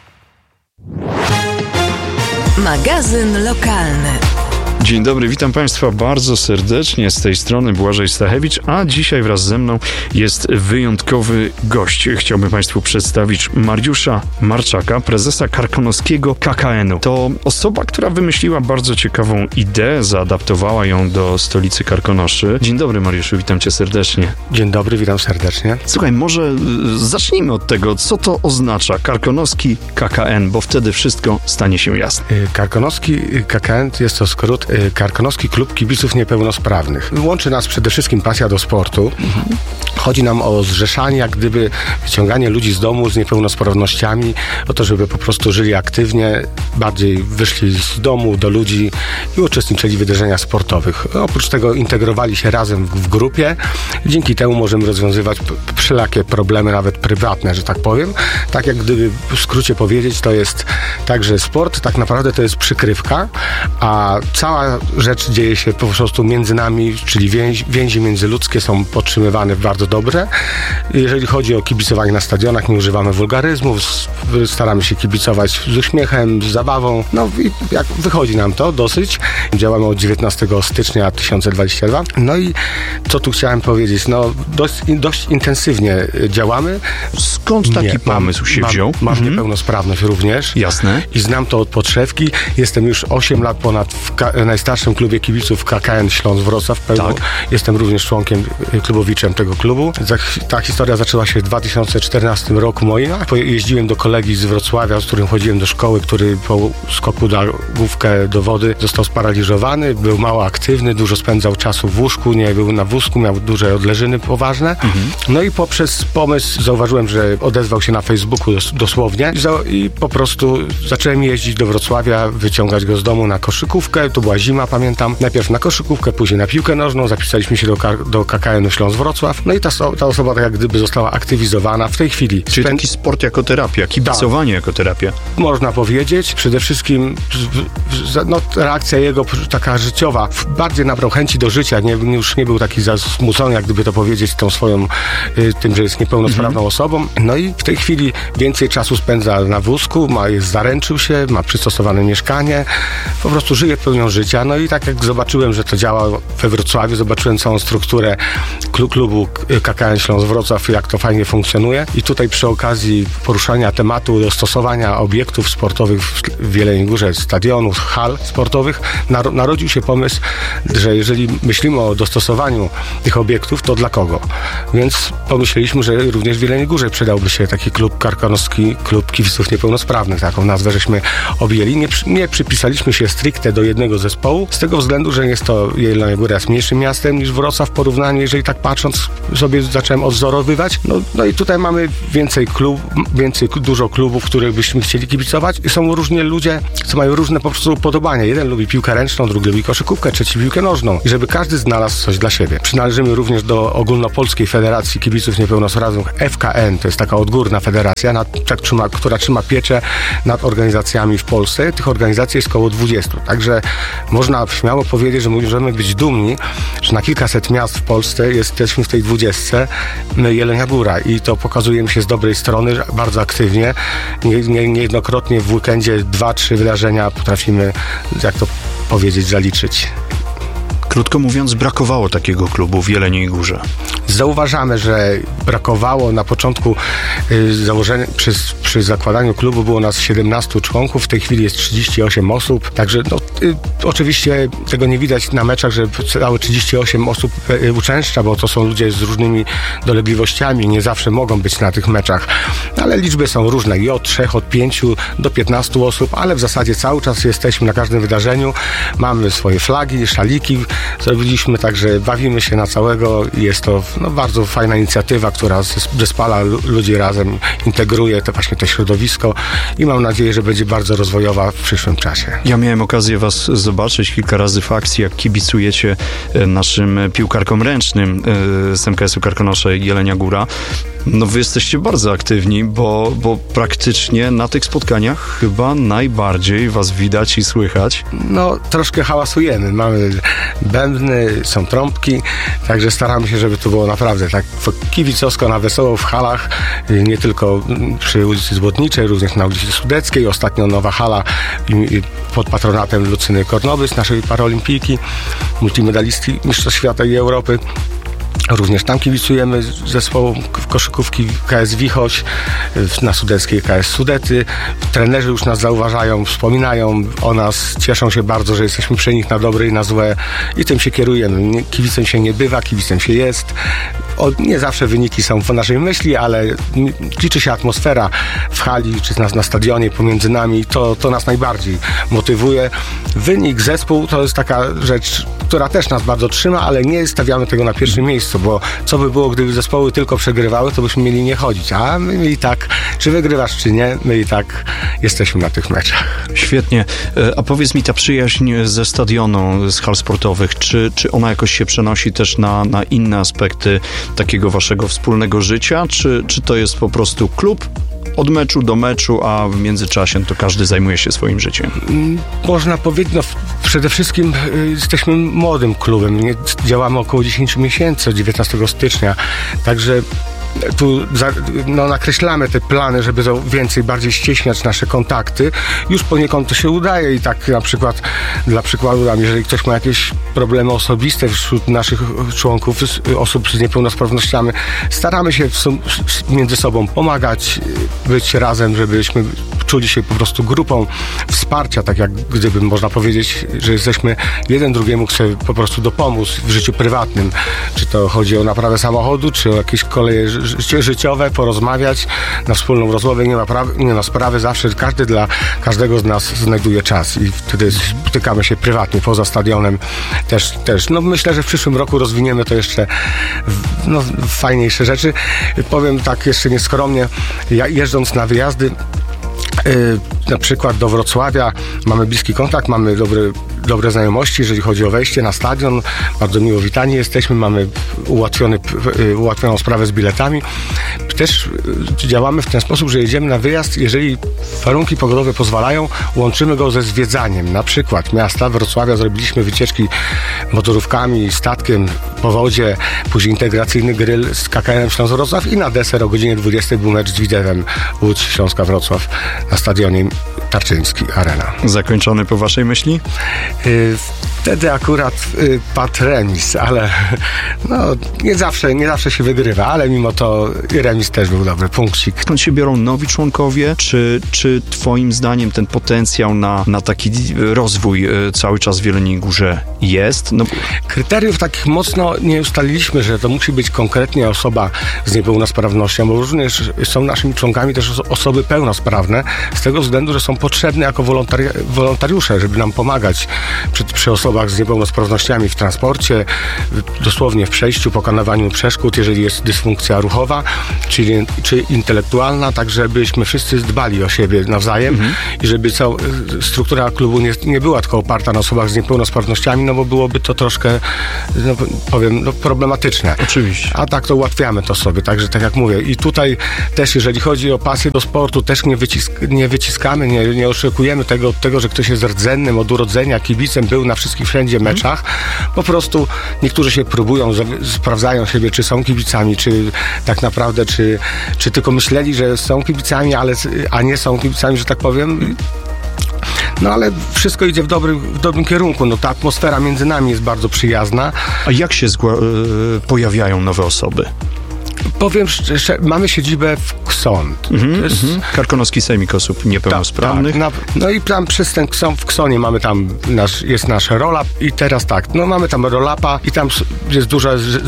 Speaker 4: Magazyn lokalny.
Speaker 10: Dzień dobry, witam Państwa bardzo serdecznie. Z tej strony Błażej Stachewicz, a dzisiaj wraz ze mną jest wyjątkowy gość. Chciałbym Państwu przedstawić Mariusza Marczaka, prezesa karkonoskiego KKN-u. To osoba, która wymyśliła bardzo ciekawą ideę, zaadaptowała ją do stolicy Karkonoszy. Dzień dobry, Mariuszu, witam Cię serdecznie.
Speaker 11: Dzień dobry, witam serdecznie.
Speaker 10: Słuchaj, może zacznijmy od tego, co to oznacza karkonoski KKN, bo wtedy wszystko stanie się jasne.
Speaker 11: Karkonoski KKN jest to skrót Karkonoski Klub Kibiców Niepełnosprawnych. Łączy nas przede wszystkim pasja do sportu. Chodzi nam o zrzeszanie, jak gdyby wyciąganie ludzi z domu z niepełnosprawnościami, o to, żeby po prostu żyli aktywnie, bardziej wyszli z domu do ludzi i uczestniczyli w wydarzeniach sportowych. Oprócz tego integrowali się razem w grupie. Dzięki temu możemy rozwiązywać wszelakie problemy, nawet prywatne, że tak powiem. Tak jak gdyby w skrócie powiedzieć, to jest tak, że sport tak naprawdę to jest przykrywka, a cała rzecz dzieje się po prostu między nami, czyli więzi międzyludzkie są podtrzymywane bardzo dobrze. Jeżeli chodzi o kibicowanie na stadionach, nie używamy wulgaryzmów, staramy się kibicować z uśmiechem, z zabawą. No i jak wychodzi nam to dosyć. Działamy od 19 stycznia 2022. No i co tu chciałem powiedzieć? No dość intensywnie działamy.
Speaker 10: Skąd taki pomysł się wziął?
Speaker 11: Mam niepełnosprawność również.
Speaker 10: Jasne.
Speaker 11: I znam to od podszewki. Jestem już 8 lat ponad w najstarszym klubie kibiców KKN Śląsk Wrocław. Tak. Jestem również członkiem, klubowiczem tego klubu. Ta historia zaczęła się w 2014 roku moja. Jeździłem do kolegi z Wrocławia, z którym chodziłem do szkoły, który po skoku na główkę do wody został sparaliżowany, był mało aktywny, dużo spędzał czasu w łóżku, nie był na wózku, miał duże odleżyny poważne. No i poprzez pomysł zauważyłem, że odezwał się na Facebooku dosłownie i po prostu zacząłem jeździć do Wrocławia, wyciągać go z domu na koszykówkę. To była zima, pamiętam. Najpierw na koszykówkę, później na piłkę nożną. Zapisaliśmy się do KKN-u Śląsk Wrocław. No i ta osoba tak jak gdyby została aktywizowana w tej chwili.
Speaker 10: Czyli taki sport jako terapia, kibicowanie jako terapia.
Speaker 11: Można powiedzieć. Przede wszystkim reakcja jego taka życiowa. Bardziej nabrał chęci do życia. Już nie był taki zasmucony, jak gdyby to powiedzieć, tą swoją, tym, że jest niepełnosprawną osobą. No i w tej chwili więcej czasu spędza na wózku, zaręczył się, ma przystosowane mieszkanie. Po prostu żyje pełnią życia. No i tak jak zobaczyłem, że to działa we Wrocławiu, zobaczyłem całą strukturę klubu KKN Śląsk Wrocław, jak to fajnie funkcjonuje. I tutaj przy okazji poruszania tematu dostosowania obiektów sportowych w Jeleniej Górze, stadionów, hal sportowych, narodził się pomysł, że jeżeli myślimy o dostosowaniu tych obiektów, to dla kogo? Więc pomyśleliśmy, że również w Jeleniej Górze przydałby się taki klub karkonoski, klub kibiców niepełnosprawnych. Taką nazwę żeśmy objęli. Nie przypisaliśmy się stricte do jednego ze zespołu, z tego względu, że jest to Jelenia Góra jest mniejszym miastem niż Wrocław w porównaniu, jeżeli tak patrząc sobie zacząłem odwzorowywać. No i tutaj mamy dużo klubów, których byśmy chcieli kibicować i są różni ludzie, co mają różne po prostu upodobania. Jeden lubi piłkę ręczną, drugi lubi koszykówkę, trzeci piłkę nożną i żeby każdy znalazł coś dla siebie. Przynależymy również do Ogólnopolskiej Federacji Kibiców Niepełnosprawnych FKN, to jest taka odgórna federacja, która trzyma pieczę nad organizacjami w Polsce. Tych organizacji jest około 20. Także można śmiało powiedzieć, że możemy być dumni, że na kilkaset miast w Polsce jesteśmy w tej 20 Jelenia Góra i to pokazujemy się z dobrej strony, bardzo aktywnie. Niejednokrotnie w weekendzie 2-3 wydarzenia potrafimy, jak to powiedzieć, zaliczyć.
Speaker 10: Krótko mówiąc, brakowało takiego klubu w Jeleniej Górze.
Speaker 11: Zauważamy, że brakowało na początku przy zakładaniu klubu było nas 17 członków, w tej chwili jest 38 osób, także oczywiście tego nie widać na meczach, że całe 38 osób uczęszcza, bo to są ludzie z różnymi dolegliwościami, nie zawsze mogą być na tych meczach, ale liczby są różne i od 3, od 5 do 15 osób, ale w zasadzie cały czas jesteśmy na każdym wydarzeniu, mamy swoje flagi, szaliki, zrobiliśmy, także bawimy się na całego i jest to bardzo fajna inicjatywa, która zespala ludzi razem, integruje to środowisko i mam nadzieję, że będzie bardzo rozwojowa w przyszłym czasie.
Speaker 10: Ja miałem okazję was zobaczyć kilka razy w akcji, jak kibicujecie naszym piłkarkom ręcznym z MKS-u Karkonosze Jelenia Góra. Wy jesteście bardzo aktywni, bo praktycznie na tych spotkaniach chyba najbardziej was widać i słychać.
Speaker 11: Troszkę hałasujemy. Mamy bębny, są trąbki, także staramy się, żeby to było naprawdę tak kibicowsko na wesoło w halach, nie tylko przy ulicy Złotniczej, również na ulicy Sudeckiej. Ostatnio nowa hala pod patronatem Lucyny Kornowy z naszej paraolimpijki, multimedalistki Mistrzostw Świata i Europy. Również tam kibicujemy zespołu koszykówki KS Wichoć, na Sudeckiej KS Sudety. Trenerzy już nas zauważają, wspominają o nas, cieszą się bardzo, że jesteśmy przy nich na dobre i na złe i tym się kierujemy. Kibicem się nie bywa, kibicem się jest. Nie zawsze wyniki są w naszej myśli, ale liczy się atmosfera w hali czy na stadionie pomiędzy nami. To nas najbardziej motywuje. Wynik, zespół to jest taka rzecz, która też nas bardzo trzyma, ale nie stawiamy tego na pierwszym miejscu, bo co by było, gdyby zespoły tylko przegrywały, to byśmy mieli nie chodzić. A my i tak, czy wygrywasz, czy nie, my i tak jesteśmy na tych meczach.
Speaker 10: Świetnie. A powiedz mi, ta przyjaźń ze stadionu, z hal sportowych, czy ona jakoś się przenosi też na inne aspekty takiego waszego wspólnego życia, czy to jest po prostu klub od meczu do meczu, a w międzyczasie to każdy zajmuje się swoim życiem?
Speaker 11: Można powiedzieć, przede wszystkim jesteśmy młodym klubem. Działamy około 10 miesięcy, od 19 stycznia, także tu nakreślamy te plany, żeby to bardziej ścieśniać nasze kontakty. Już poniekąd to się udaje i tak na przykład, dla przykładu, jeżeli ktoś ma jakieś problemy osobiste wśród naszych członków, osób z niepełnosprawnościami, staramy się między sobą pomagać, być razem, żebyśmy czuli się po prostu grupą wsparcia, tak jak gdyby można powiedzieć, że jesteśmy jeden drugiemu chce po prostu dopomóc w życiu prywatnym. Czy to chodzi o naprawę samochodu, czy o jakieś koleje życiowe, porozmawiać na wspólną rozmowę, nie ma sprawy, zawsze każdy dla każdego z nas znajduje czas i wtedy spotykamy się prywatnie, poza stadionem też. Myślę, że w przyszłym roku rozwiniemy to jeszcze fajniejsze rzeczy. Powiem tak jeszcze nieskromnie, jeżdżąc na wyjazdy, na przykład do Wrocławia, mamy bliski kontakt, mamy dobre znajomości, jeżeli chodzi o wejście na stadion. Bardzo miło witani jesteśmy, mamy ułatwioną sprawę z biletami. Też działamy w ten sposób, że jedziemy na wyjazd, jeżeli warunki pogodowe pozwalają, łączymy go ze zwiedzaniem. Na przykład miasta Wrocławia zrobiliśmy wycieczki motorówkami, statkiem po wodzie, później integracyjny grill z KKN Śląsk-Wrocław i na deser o godzinie 20 był mecz z Widzewem Łódź Śląska-Wrocław na stadionie Tarczyński Arena.
Speaker 10: Zakończony po waszej myśli?
Speaker 11: Wtedy akurat padł remis, ale no, nie zawsze się wygrywa, ale mimo to remis też był dobry, punkcik.
Speaker 10: Skąd się biorą nowi członkowie? Czy twoim zdaniem ten potencjał na taki rozwój cały czas w Jeleniej Górze jest? No.
Speaker 11: Kryteriów takich mocno nie ustaliliśmy, że to musi być konkretnie osoba z niepełnosprawnością, bo również są naszymi członkami też osoby pełnosprawne, z tego względu, że są potrzebne jako wolontariusze, żeby nam pomagać przy osobach z niepełnosprawnościami w transporcie, dosłownie w przejściu, pokonywaniu przeszkód, jeżeli jest dysfunkcja ruchowa, czy intelektualna, tak żebyśmy wszyscy dbali o siebie nawzajem i żeby cała struktura klubu nie była tylko oparta na osobach z niepełnosprawnościami, no bo byłoby to troszkę, no, powiem, no, problematyczne.
Speaker 10: Oczywiście.
Speaker 11: A tak to ułatwiamy to sobie, także tak jak mówię. I tutaj też, jeżeli chodzi o pasję do sportu, też nie wyciskamy, nie oczekujemy tego, że ktoś jest rdzennym od urodzenia, kibicem, był na wszystkich wszędzie meczach. Po prostu niektórzy się próbują, sprawdzają siebie, czy są kibicami, czy tak naprawdę, czy tylko myśleli, że są kibicami, a nie są kibicami, że tak powiem. No ale wszystko idzie w dobrym kierunku. No, ta atmosfera między nami jest bardzo przyjazna.
Speaker 10: A jak się pojawiają nowe osoby?
Speaker 11: Powiem szczerze, mamy siedzibę w Ksąt.
Speaker 10: Karkonoski Sejmik Osób Niepełnosprawnych.
Speaker 11: Tak. No i tam przez ten w Ksonie mamy tam, jest nasz roll-up i teraz tak, no mamy tam roll-upa i tam jest duża,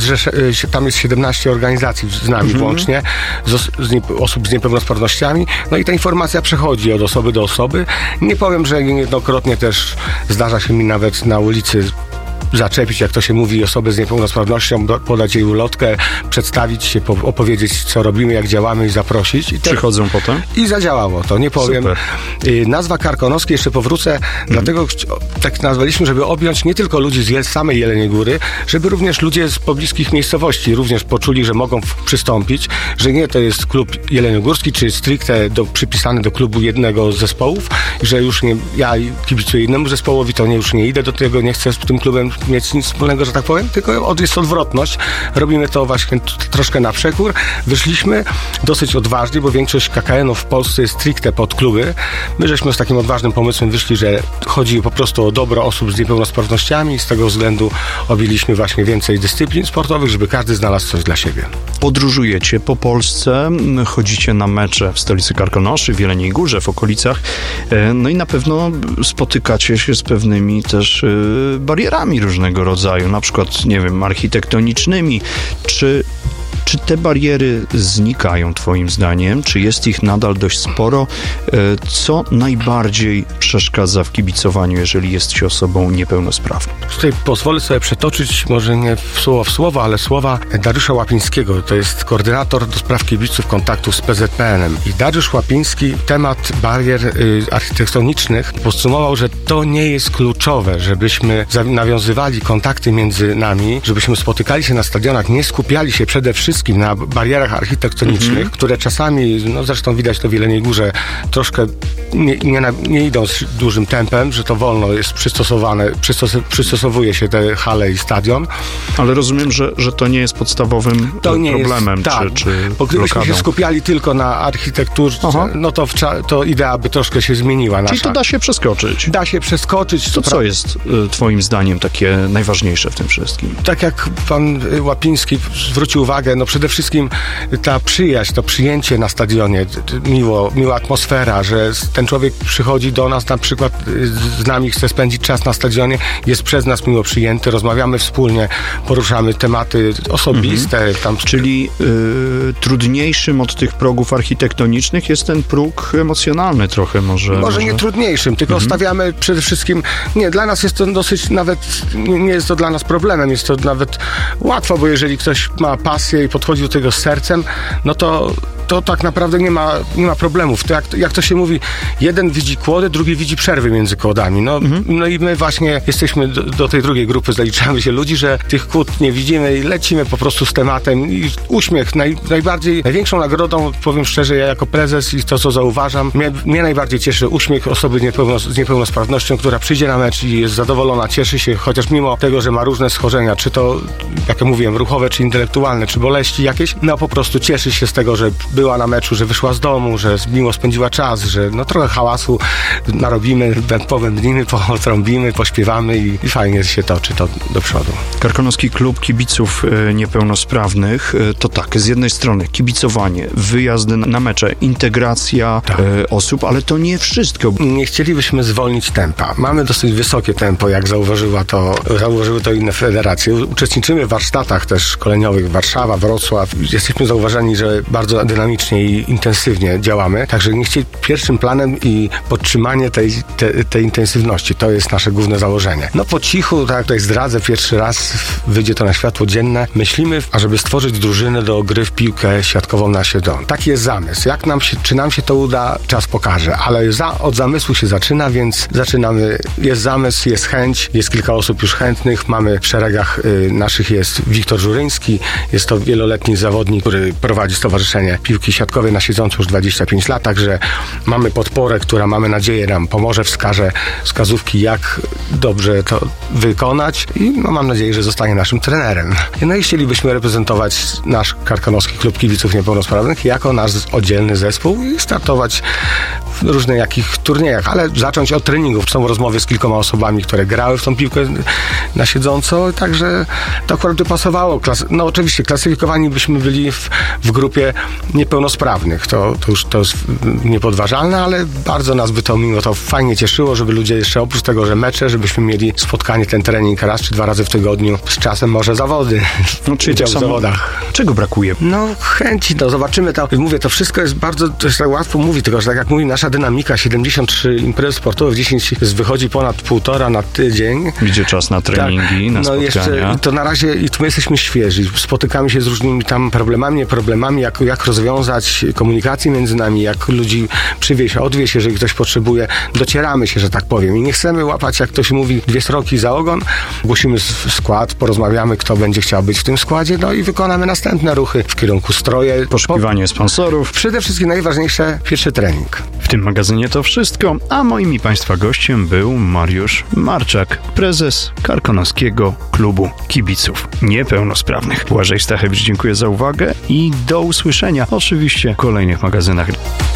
Speaker 11: tam jest 17 organizacji z nami włącznie, osób z niepełnosprawnościami, no i ta informacja przechodzi od osoby do osoby. Nie powiem, że niejednokrotnie też zdarza się mi nawet na ulicy zaczepić, jak to się mówi, osobę z niepełnosprawnością, podać jej ulotkę, przedstawić się, opowiedzieć, co robimy, jak działamy i zaprosić.
Speaker 10: Przychodzą potem?
Speaker 11: I zadziałało to, nie powiem.
Speaker 10: Super.
Speaker 11: Nazwa Karkonoski, jeszcze powrócę, dlatego tak nazwaliśmy, żeby objąć nie tylko ludzi z samej Jeleniej Góry, żeby również ludzie z pobliskich miejscowości również poczuli, że mogą przystąpić, że nie to jest klub jeleniogórski, czy stricte przypisany do klubu jednego z zespołów, że już nie, ja kibicuję innemu zespołowi, to już nie idę do tego, nie chcę z tym klubem mieć nic wspólnego, że tak powiem, tylko jest odwrotność. Robimy to właśnie troszkę na przekór. Wyszliśmy dosyć odważnie, bo większość KKN-ów w Polsce jest stricte pod kluby. My żeśmy z takim odważnym pomysłem wyszli, że chodzi po prostu o dobro osób z niepełnosprawnościami i z tego względu objęliśmy właśnie więcej dyscyplin sportowych, żeby każdy znalazł coś dla siebie.
Speaker 10: Podróżujecie po Polsce, chodzicie na mecze w stolicy Karkonoszy, w Jeleniej Górze, w okolicach, no i na pewno spotykacie się z pewnymi też barierami różnego rodzaju, na przykład, nie wiem, architektonicznymi. Czy te bariery znikają twoim zdaniem? Czy jest ich nadal dość sporo? Co najbardziej przeszkadza w kibicowaniu, jeżeli jest się osobą niepełnosprawną?
Speaker 11: Tutaj pozwolę sobie przetoczyć, może nie w słowo, ale słowa Dariusza Łapińskiego. To jest koordynator do spraw kibiców kontaktów z PZPN-em. I Dariusz Łapiński temat barier architektonicznych podsumował, że to nie jest kluczowe, żebyśmy nawiązywali kontakty między nami, żebyśmy spotykali się na stadionach, nie skupiali się przede wszystkim na barierach architektonicznych, które czasami, no zresztą widać to w Jeleniej Górze, troszkę nie idą z dużym tempem, że to wolno jest przystosowuje się te hale i stadion.
Speaker 10: Ale rozumiem, że to nie jest podstawowym problemem,
Speaker 11: jest, tak,
Speaker 10: czy
Speaker 11: bo gdybyśmy się skupiali tylko na architekturze, no to idea by troszkę się zmieniła. Nasza.
Speaker 10: Czyli to da się przeskoczyć?
Speaker 11: Da się przeskoczyć.
Speaker 10: To co jest twoim zdaniem takie najważniejsze w tym wszystkim?
Speaker 11: Tak jak pan Łapiński zwrócił uwagę, no przede wszystkim ta przyjaźń, to przyjęcie na stadionie, miła atmosfera, że ten człowiek przychodzi do nas, na przykład z nami chce spędzić czas na stadionie, jest przez nas miło przyjęty, rozmawiamy wspólnie, poruszamy tematy osobiste.
Speaker 10: Czyli trudniejszym od tych progów architektonicznych jest ten próg emocjonalny trochę może.
Speaker 11: Może nie trudniejszym, tylko stawiamy przede wszystkim, dla nas jest to dosyć nawet, nie jest to dla nas problemem, jest to nawet łatwo, bo jeżeli ktoś ma pasję i podchodzi do tego z sercem, no to tak naprawdę nie ma problemów. To jak to się mówi, jeden widzi kłody, drugi widzi przerwy między kłodami. No i my właśnie jesteśmy do tej drugiej grupy, zaliczamy się ludzi, że tych kłód nie widzimy i lecimy po prostu z tematem i uśmiech największą nagrodą, powiem szczerze, ja jako prezes i to, co zauważam, mnie najbardziej cieszy uśmiech osoby z niepełnosprawnością, która przyjdzie na mecz i jest zadowolona, cieszy się, chociaż mimo tego, że ma różne schorzenia, czy to, jak ja mówiłem, ruchowe, czy intelektualne, czy boleśnie, treści jakieś, no po prostu cieszy się z tego, że była na meczu, że wyszła z domu, że miło spędziła czas, że no trochę hałasu narobimy, powędnimy, potrąbimy, pośpiewamy i fajnie się toczy to do przodu.
Speaker 10: Karkonoski Klub Kibiców Niepełnosprawnych to tak, z jednej strony kibicowanie, wyjazdy na mecze, integracja osób, ale to nie wszystko.
Speaker 11: Nie chcielibyśmy zwolnić tempa. Mamy dosyć wysokie tempo, jak zauważyły to inne federacje. Uczestniczymy w warsztatach też szkoleniowych Warszawa, Wrocław. Jesteśmy zauważeni, że bardzo dynamicznie i intensywnie działamy, także nie chcieli pierwszym planem i podtrzymanie tej intensywności. To jest nasze główne założenie. No po cichu, tak jak tutaj zdradzę, pierwszy raz wyjdzie to na światło dzienne. Myślimy, ażeby stworzyć drużynę do gry w piłkę siatkową na siedząco. Taki jest zamysł. Czy nam się to uda, czas pokaże, ale od zamysłu się zaczyna, więc zaczynamy. Jest zamysł, jest chęć, jest kilka osób już chętnych. Mamy w szeregach naszych jest Wiktor Żuryński, jest to wieloletni zawodnik, który prowadzi Stowarzyszenie Piłki Siatkowej na siedząco już 25 lat, także mamy podporę, która mamy nadzieję nam pomoże, wskaże wskazówki, jak dobrze to wykonać i no, mam nadzieję, że zostanie naszym trenerem. No i chcielibyśmy reprezentować nasz Karkonoski Klub Kibiców Niepełnosprawnych jako nasz oddzielny zespół i startować w różnych jakich turniejach, ale zacząć od treningów. Są rozmowy z kilkoma osobami, które grały w tą piłkę na siedząco, także to akurat by pasowało. No oczywiście klasyfikowani byśmy byli w grupie niepełnosprawnych. To jest niepodważalne, ale bardzo nas by to mimo to fajnie cieszyło, żeby ludzie jeszcze oprócz tego, że mecze, żebyśmy mieli spotkanie, ten trening raz czy 2 razy w tygodniu, z czasem może zawody.
Speaker 10: No, czyli
Speaker 11: udział w zawodach.
Speaker 10: Czego brakuje?
Speaker 11: No chęci, no zobaczymy to. Mówię, to wszystko jest bardzo, to jest tak łatwo mówić, tylko że tak jak mówi nasza dynamika, 73 imprezy sportowe w 10 wychodzi ponad 1,5 na tydzień.
Speaker 10: Gdzie czas na treningi, na spotkania.
Speaker 11: Jeszcze to na razie i tu my jesteśmy świeżi. Spotykamy się z różnymi tam problemami, jak rozwiązać komunikację między nami, jak ludzi przywieźć, odwieźć, jeżeli ktoś potrzebuje. Docieramy się, że tak powiem. I nie chcemy łapać, jak ktoś mówi, 2 sroki za ogon. Głosimy skład, porozmawiamy, kto będzie chciał być w tym składzie, no i wykonamy następne ruchy w kierunku stroje.
Speaker 10: Poszukiwanie sponsorów.
Speaker 11: Przede wszystkim najważniejsze, pierwszy trening.
Speaker 10: W tym magazynie to wszystko, a moim i Państwa gościem był Mariusz Marczak, prezes Karkonoskiego Klubu Kibiców Niepełnosprawnych. Błażej Stachewicz, dziękuję za uwagę i do usłyszenia oczywiście w kolejnych magazynach.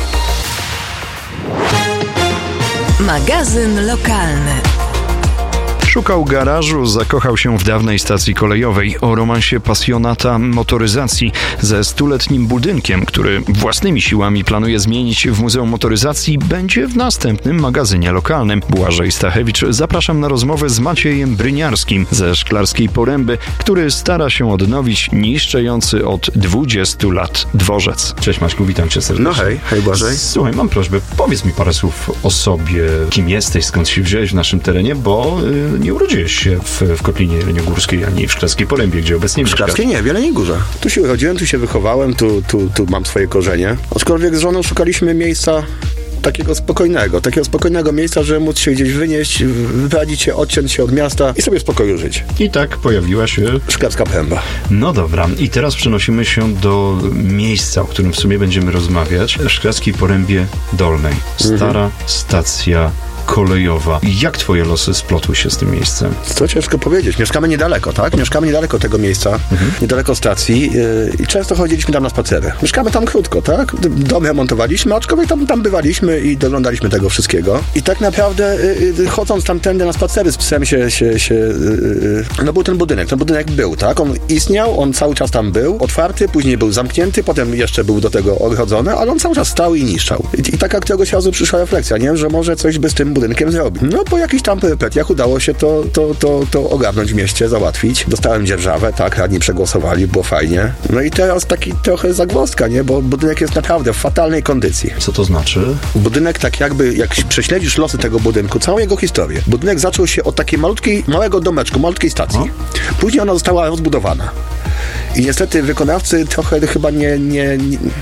Speaker 4: Magazyn lokalny.
Speaker 10: Szukał garażu, zakochał się w dawnej stacji kolejowej. O romansie pasjonata motoryzacji ze 100-letnim budynkiem, który własnymi siłami planuje zmienić w Muzeum Motoryzacji, będzie w następnym magazynie lokalnym. Błażej Stachewicz, zapraszam na rozmowę z Maciejem Bryniarskim ze Szklarskiej Poręby, który stara się odnowić niszczejący od 20 lat dworzec. Cześć Maćku, witam cię serdecznie.
Speaker 12: No hej Błażej.
Speaker 10: Słuchaj, mam prośbę, powiedz mi parę słów o sobie, kim jesteś, skąd się wziąłeś w naszym terenie, bo nie urodziłeś się w Kotlinie Jeleniogórskiej ani w Szklarskiej Porębie, gdzie obecnie mieszkasz.
Speaker 12: W Szklarskiej nie, w Jeleniej Górze. Tu się urodziłem, tu się wychowałem, tu mam swoje korzenie. Aczkolwiek z żoną szukaliśmy miejsca takiego spokojnego miejsca, żeby móc się gdzieś wynieść, wyprowadzić się, odciąć się od miasta i sobie w spokoju żyć.
Speaker 10: I tak pojawiła się
Speaker 12: Szklarska Poręba.
Speaker 10: No dobra, i teraz przenosimy się do miejsca, o którym w sumie będziemy rozmawiać. W Szklarskiej Porębie Dolnej. Stara stacja kolejowa. Jak twoje losy splotły się z tym miejscem?
Speaker 12: To ciężko powiedzieć. Mieszkamy niedaleko, tak? Mieszkamy niedaleko tego miejsca, niedaleko stacji i często chodziliśmy tam na spacery. Mieszkamy tam krótko, tak? Dom remontowaliśmy, aczkolwiek tam bywaliśmy i doglądaliśmy tego wszystkiego. I tak naprawdę chodząc tamtędy na spacery z psem no był ten budynek był, tak? On istniał, on cały czas tam był, otwarty, później był zamknięty, potem jeszcze był do tego ogrodzony, ale on cały czas stał i niszczał. I taka któregoś razu przyszła refleksja, nie? Że może coś by z tym budynkiem zrobić. No po jakichś tam perypetiach udało się to ogarnąć w mieście, załatwić. Dostałem dzierżawę, tak, radni przegłosowali, było fajnie. No i teraz taki trochę zagwozdka, nie? Bo budynek jest naprawdę w fatalnej kondycji.
Speaker 10: Co to znaczy?
Speaker 12: Budynek tak jakby, jak prześledzisz losy tego budynku, całą jego historię. Budynek zaczął się od takiej małego domeczku, malutkiej stacji. Później ona została rozbudowana. I niestety wykonawcy trochę chyba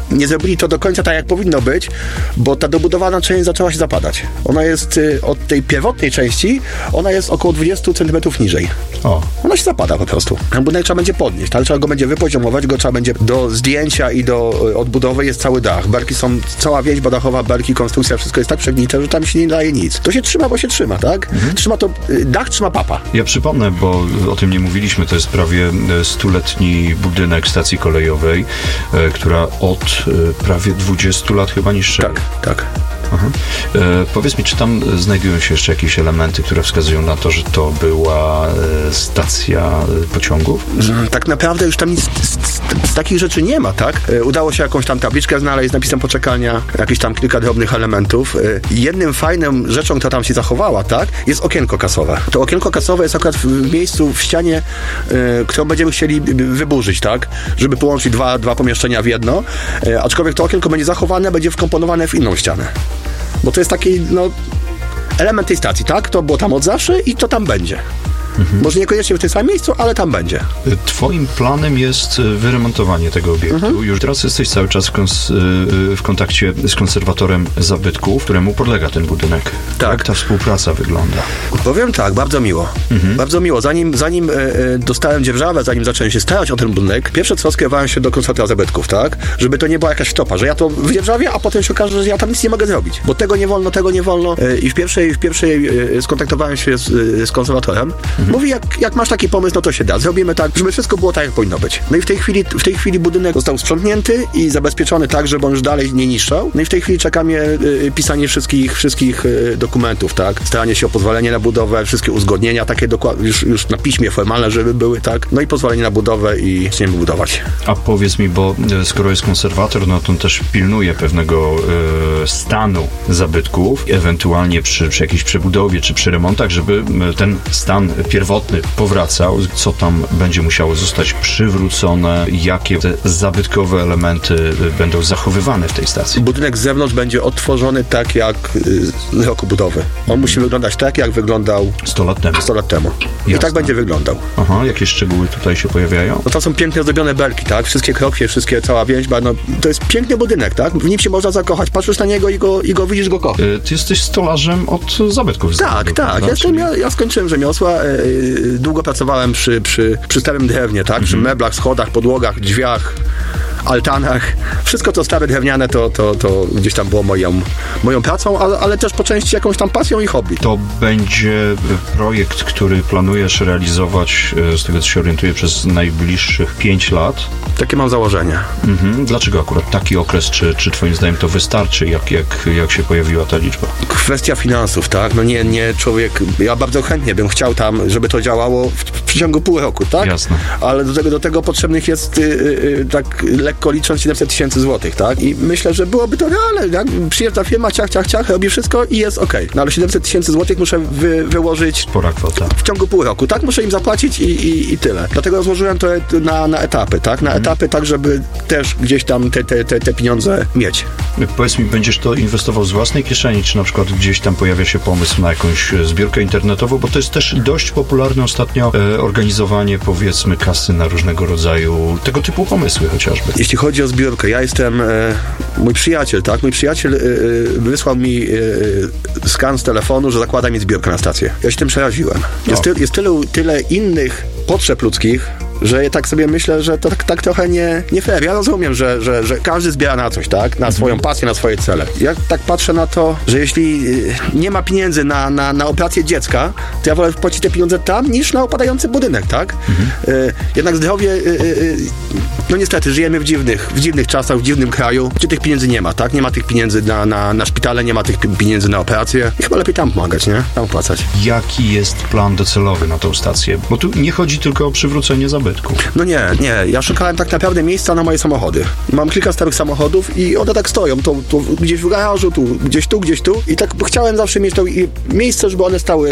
Speaker 12: nie zrobili to do końca tak, jak powinno być, bo ta dobudowana część zaczęła się zapadać. Ona jest od tej pierwotnej części, ona jest około 20 cm niżej. Ona się zapada po prostu. Ten budynek trzeba będzie podnieść, ale trzeba go będzie wypoziomować, go trzeba będzie do zdjęcia i do odbudowy jest cały dach. Belki są, cała więźba dachowa, belki, konstrukcja, wszystko jest tak przegnite, że tam się nie daje nic. To się trzyma, bo się trzyma, tak? Trzyma to, dach trzyma papa.
Speaker 10: Ja przypomnę, bo o tym nie mówiliśmy, to jest prawie 100-letni budynek stacji kolejowej, która od prawie 20 lat chyba niższeje.
Speaker 12: Tak.
Speaker 10: Powiedz mi, czy tam znajdują się jeszcze jakieś elementy, które wskazują na to, że to była stacja pociągów?
Speaker 12: Tak naprawdę już tam nic z takich rzeczy nie ma, tak? Udało się jakąś tam tabliczkę znaleźć z napisem poczekalnia, jakieś tam kilka drobnych elementów. Jednym fajnym rzeczą, która tam się zachowała, tak, jest okienko kasowe. To okienko kasowe jest akurat w miejscu, w ścianie, którą będziemy chcieli wyburzyć, tak? Żeby połączyć dwa pomieszczenia w jedno, aczkolwiek to okienko będzie zachowane, będzie wkomponowane w inną ścianę. Bo to jest taki, element tej stacji, tak? To było tam od zawsze i to tam będzie. Może niekoniecznie w tym samym miejscu, ale tam będzie.
Speaker 10: Twoim planem jest wyremontowanie tego obiektu. Już teraz jesteś cały czas w kontakcie z konserwatorem zabytków, któremu podlega ten budynek.
Speaker 12: Tak.
Speaker 10: Jak ta współpraca wygląda?
Speaker 12: Powiem tak, bardzo miło. Bardzo miło. Zanim dostałem dzierżawę, zanim zacząłem się starać o ten budynek, pierwsze co skierowałem się do konserwatora zabytków, tak? Żeby to nie była jakaś wtopa, że ja to wydzierżawię, a potem się okaże, że ja tam nic nie mogę zrobić. Bo tego nie wolno. I w pierwszej skontaktowałem się z konserwatorem. Mówi, jak masz taki pomysł, no to się da. Zrobimy tak, żeby wszystko było tak, jak powinno być. No i w tej chwili budynek został sprzątnięty i zabezpieczony tak, żeby on już dalej nie niszczał. No i w tej chwili czeka mnie pisanie wszystkich dokumentów, tak? Staranie się o pozwolenie na budowę, wszystkie uzgodnienia takie już na piśmie formalne, żeby były, tak? No i pozwolenie na budowę i zaczniemy budować.
Speaker 10: A powiedz mi, bo skoro jest konserwator, no to on też pilnuje pewnego stanu zabytków, ewentualnie przy jakiejś przebudowie czy przy remontach, żeby ten stan pierwotny powracał, co tam będzie musiało zostać przywrócone, jakie te zabytkowe elementy będą zachowywane w tej stacji.
Speaker 12: Budynek z zewnątrz będzie odtworzony tak jak z roku budowy. On musi wyglądać tak, jak wyglądał
Speaker 10: 100 lat temu.
Speaker 12: 100 lat temu. I tak będzie wyglądał.
Speaker 10: Aha, jakie szczegóły tutaj się pojawiają?
Speaker 12: No to są pięknie zrobione belki, tak? Wszystkie krokwie, cała więźba, to jest piękny budynek, tak? W nim się można zakochać. Patrzysz na niego i go widzisz, go kochasz.
Speaker 10: Ty jesteś stolarzem od zabytków.
Speaker 12: Tak. Ja skończyłem rzemiosła. Długo pracowałem przy starym drewnie, tak? Przy meblach, schodach, podłogach, drzwiach, altanach. Wszystko to stare drewniane to gdzieś tam było moją pracą, ale też po części jakąś tam pasją i hobby.
Speaker 10: To będzie projekt, który planujesz realizować, z tego co się orientuję, przez najbliższych 5 lat.
Speaker 12: Takie mam założenie.
Speaker 10: Dlaczego akurat taki okres? Czy twoim zdaniem to wystarczy? Jak się pojawiła ta liczba?
Speaker 12: Kwestia finansów, tak? No nie człowiek... Ja bardzo chętnie bym chciał tam, żeby to działało w przeciągu pół roku, tak?
Speaker 10: Jasne.
Speaker 12: Ale do tego potrzebnych jest tak lekko licząc 700 000 złotych, tak? I myślę, że byłoby to realne, tak? Przyjeżdża firma, ciach, robi wszystko i jest okej. No ale 700 000 złotych muszę wyłożyć
Speaker 10: spora kwota.
Speaker 12: W ciągu pół roku, tak? Muszę im zapłacić i tyle. Dlatego rozłożyłem to na etapy, tak? Na etapy, tak, żeby też gdzieś tam te pieniądze mieć.
Speaker 10: Powiedz mi, będziesz to inwestował z własnej kieszeni, czy na przykład gdzieś tam pojawia się pomysł na jakąś zbiórkę internetową, bo to jest też dość popularne ostatnio organizowanie, powiedzmy, kasy na różnego rodzaju tego typu pomysły chociażby.
Speaker 12: Jeśli chodzi o zbiórkę, ja jestem, mój przyjaciel, tak? Mój przyjaciel wysłał mi skan z telefonu, że zakłada mi zbiórkę na stację. Ja się tym przeraziłem. Jest tyle innych potrzeb ludzkich, że ja tak sobie myślę, że to tak trochę nie fair. Ja rozumiem, że każdy zbiera na coś, tak? Na swoją pasję, na swoje cele. Ja tak patrzę na to, że jeśli nie ma pieniędzy na operację dziecka, to ja wolę płacić te pieniądze tam, niż na opadający budynek, tak? Jednak zdrowie, no niestety, żyjemy w dziwnych czasach, w dziwnym kraju, gdzie tych pieniędzy nie ma, tak? Nie ma tych pieniędzy na szpitale, nie ma tych pieniędzy na operacje. I chyba lepiej tam pomagać, nie? Tam opłacać.
Speaker 10: Jaki jest plan docelowy na tą stację? Bo tu nie chodzi tylko o przywrócenie zabytku.
Speaker 12: No nie. Ja szukałem tak naprawdę miejsca na moje samochody. Mam kilka starych samochodów i one tak stoją. To gdzieś w garażu, gdzieś tu. I tak chciałem zawsze mieć to miejsce, żeby one stały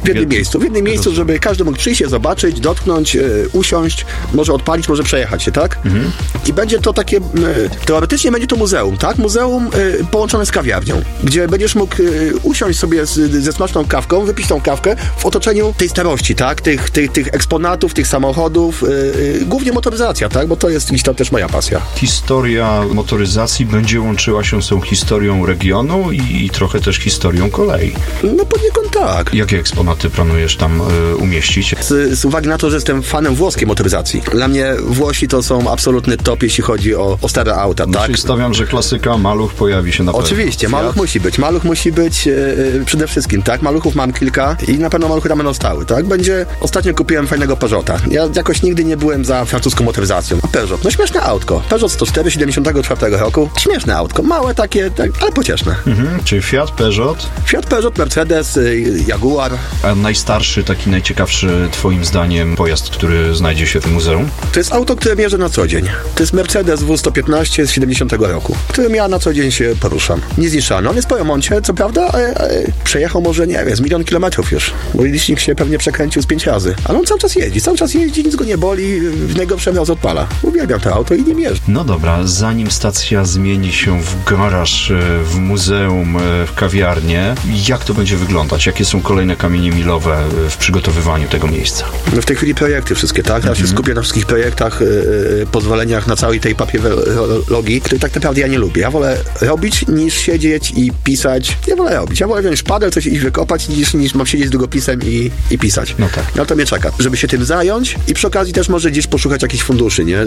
Speaker 12: W jednym miejscu, żeby każdy mógł przyjść, zobaczyć, dotknąć, usiąść, może odpalić, może przejechać się, tak? I będzie to takie, teoretycznie będzie to muzeum, tak? Muzeum połączone z kawiarnią, gdzie będziesz mógł usiąść sobie ze smaczną kawką, wypić tą kawkę w otoczeniu tej starości, tak? Tych eksponatów, tych samochodów, głównie motoryzacja, tak? Bo to jest gdzieś tam też moja pasja.
Speaker 10: Historia motoryzacji będzie łączyła się z tą historią regionu i trochę też historią kolei.
Speaker 12: No poniekąd tak.
Speaker 10: Jakie eksponaty planujesz tam umieścić?
Speaker 12: Z uwagi na to, że jestem fanem włoskiej motoryzacji. Dla mnie Włosi to są absolutny top, jeśli chodzi o stare auta, tak?
Speaker 10: Czyli stawiam, że klasyka, Maluch pojawi się na pewno.
Speaker 12: Oczywiście, Maluch musi być przede wszystkim, tak? Maluchów mam kilka i na pewno Maluchy tam będą stały, tak? Ostatnio kupiłem fajnego Peugeota. Ja jakoś nigdy nie byłem za francuską motoryzacją. Peugeot, no śmieszne autko. Peugeot 104 74 roku. Śmieszne autko, małe takie, tak, ale pocieszne.
Speaker 10: Czyli Fiat, Peugeot,
Speaker 12: Mercedes, Jaguar.
Speaker 10: A najstarszy, taki najciekawszy twoim zdaniem pojazd, który znajdzie się w muzeum?
Speaker 12: To jest auto, które mierzę na co dzień. To jest Mercedes W115 z 70 roku, którym ja na co dzień się poruszam. Niezniszczalny. On jest po remoncie, co prawda, ale przejechał może, nie wiem, z 1 000 000 kilometrów już. Bo licznik się pewnie przekręcił z 5 razy. Ale on cały czas jeździ, nic go nie boli, w najgorszym razu odpala. Uwielbiam to auto i nim jeżdżę.
Speaker 10: No dobra, zanim stacja zmieni się w garaż, w muzeum, w kawiarnię, jak to będzie wyglądać? Jakie są kolejne kamienie milowe w przygotowywaniu tego miejsca?
Speaker 12: No w tej chwili projekty wszystkie, tak? Ja się skupię na wszystkich projektach, pozwoleniach, na całej tej papierologii, której tak naprawdę ja nie lubię. Ja wolę robić, niż siedzieć i pisać. Ja wolę robić. Ja wolę wziąć szpadę, coś iść wykopać, niż mam siedzieć z długopisem i pisać.
Speaker 10: No tak.
Speaker 12: No to mnie czeka, żeby się tym zająć i przy okazji też może gdzieś poszukać jakichś funduszy, nie?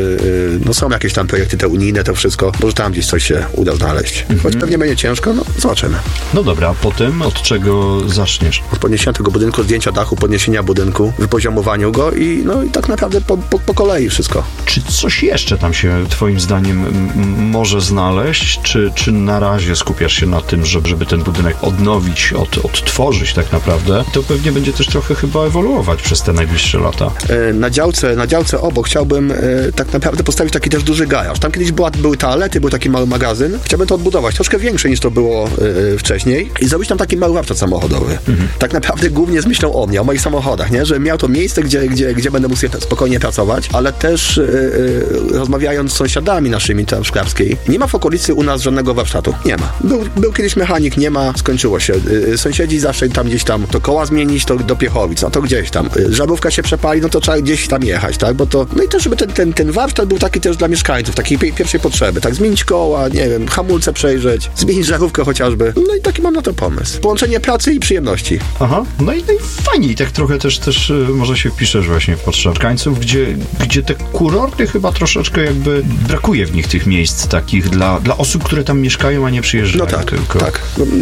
Speaker 12: No są jakieś tam projekty te unijne, to wszystko. Może tam gdzieś coś się uda znaleźć. Choć pewnie będzie ciężko, no zobaczymy.
Speaker 10: No dobra, a potem od czego zaczniesz?
Speaker 12: Od podniesienia tego budynku, zdjęcia dachu, podniesienia budynku, wypoziomowaniu go i tak naprawdę po kolei wszystko.
Speaker 10: Czy coś jeszcze tam się twoim zdaniem może znaleźć, czy na razie skupiasz się na tym, żeby ten budynek odnowić, odtworzyć tak naprawdę? To pewnie będzie też trochę chyba ewoluować przez te najbliższe lata.
Speaker 12: Na działce obok chciałbym tak naprawdę postawić taki też duży garaż. Tam kiedyś były toalety, był taki mały magazyn. Chciałbym to odbudować, troszkę większe niż to było wcześniej i zrobić tam taki mały warsztat samochodowy. Tak naprawdę głównie z myślą o mnie, o moich samochodach, nie? Że miał to miejsce, gdzie będę mógł sobie spokojnie pracować, ale też rozmawiając z sąsiadami naszymi tam w Szklarskiej, nie ma w okolicy u nas żadnego warsztatu. Nie ma. Był kiedyś mechanik, nie ma, skończyło się. Sąsiedzi zawsze tam gdzieś tam to koła zmienić, to do Piechowic, no to gdzieś tam. Żarówka się przepali, no to trzeba gdzieś tam jechać, tak? Bo to, no i też, żeby ten warsztat był taki też dla mieszkańców, takiej pierwszej potrzeby, tak? Zmienić koła, nie wiem, hamulce przejrzeć, zmienić żarówkę chociażby. No i taki mam na to pomysł. Połączenie pracy i przyjemności.
Speaker 10: Aha, no i fajnie. I tak trochę też może się wpiszesz właśnie w potrzeby mieszkańców, gdzie te kurorty chyba troszeczkę jakby brakuje w nich tych miejsc takich dla osób, które tam mieszkają, a nie przyjeżdżają.
Speaker 12: No tak,
Speaker 10: tylko.
Speaker 12: tak.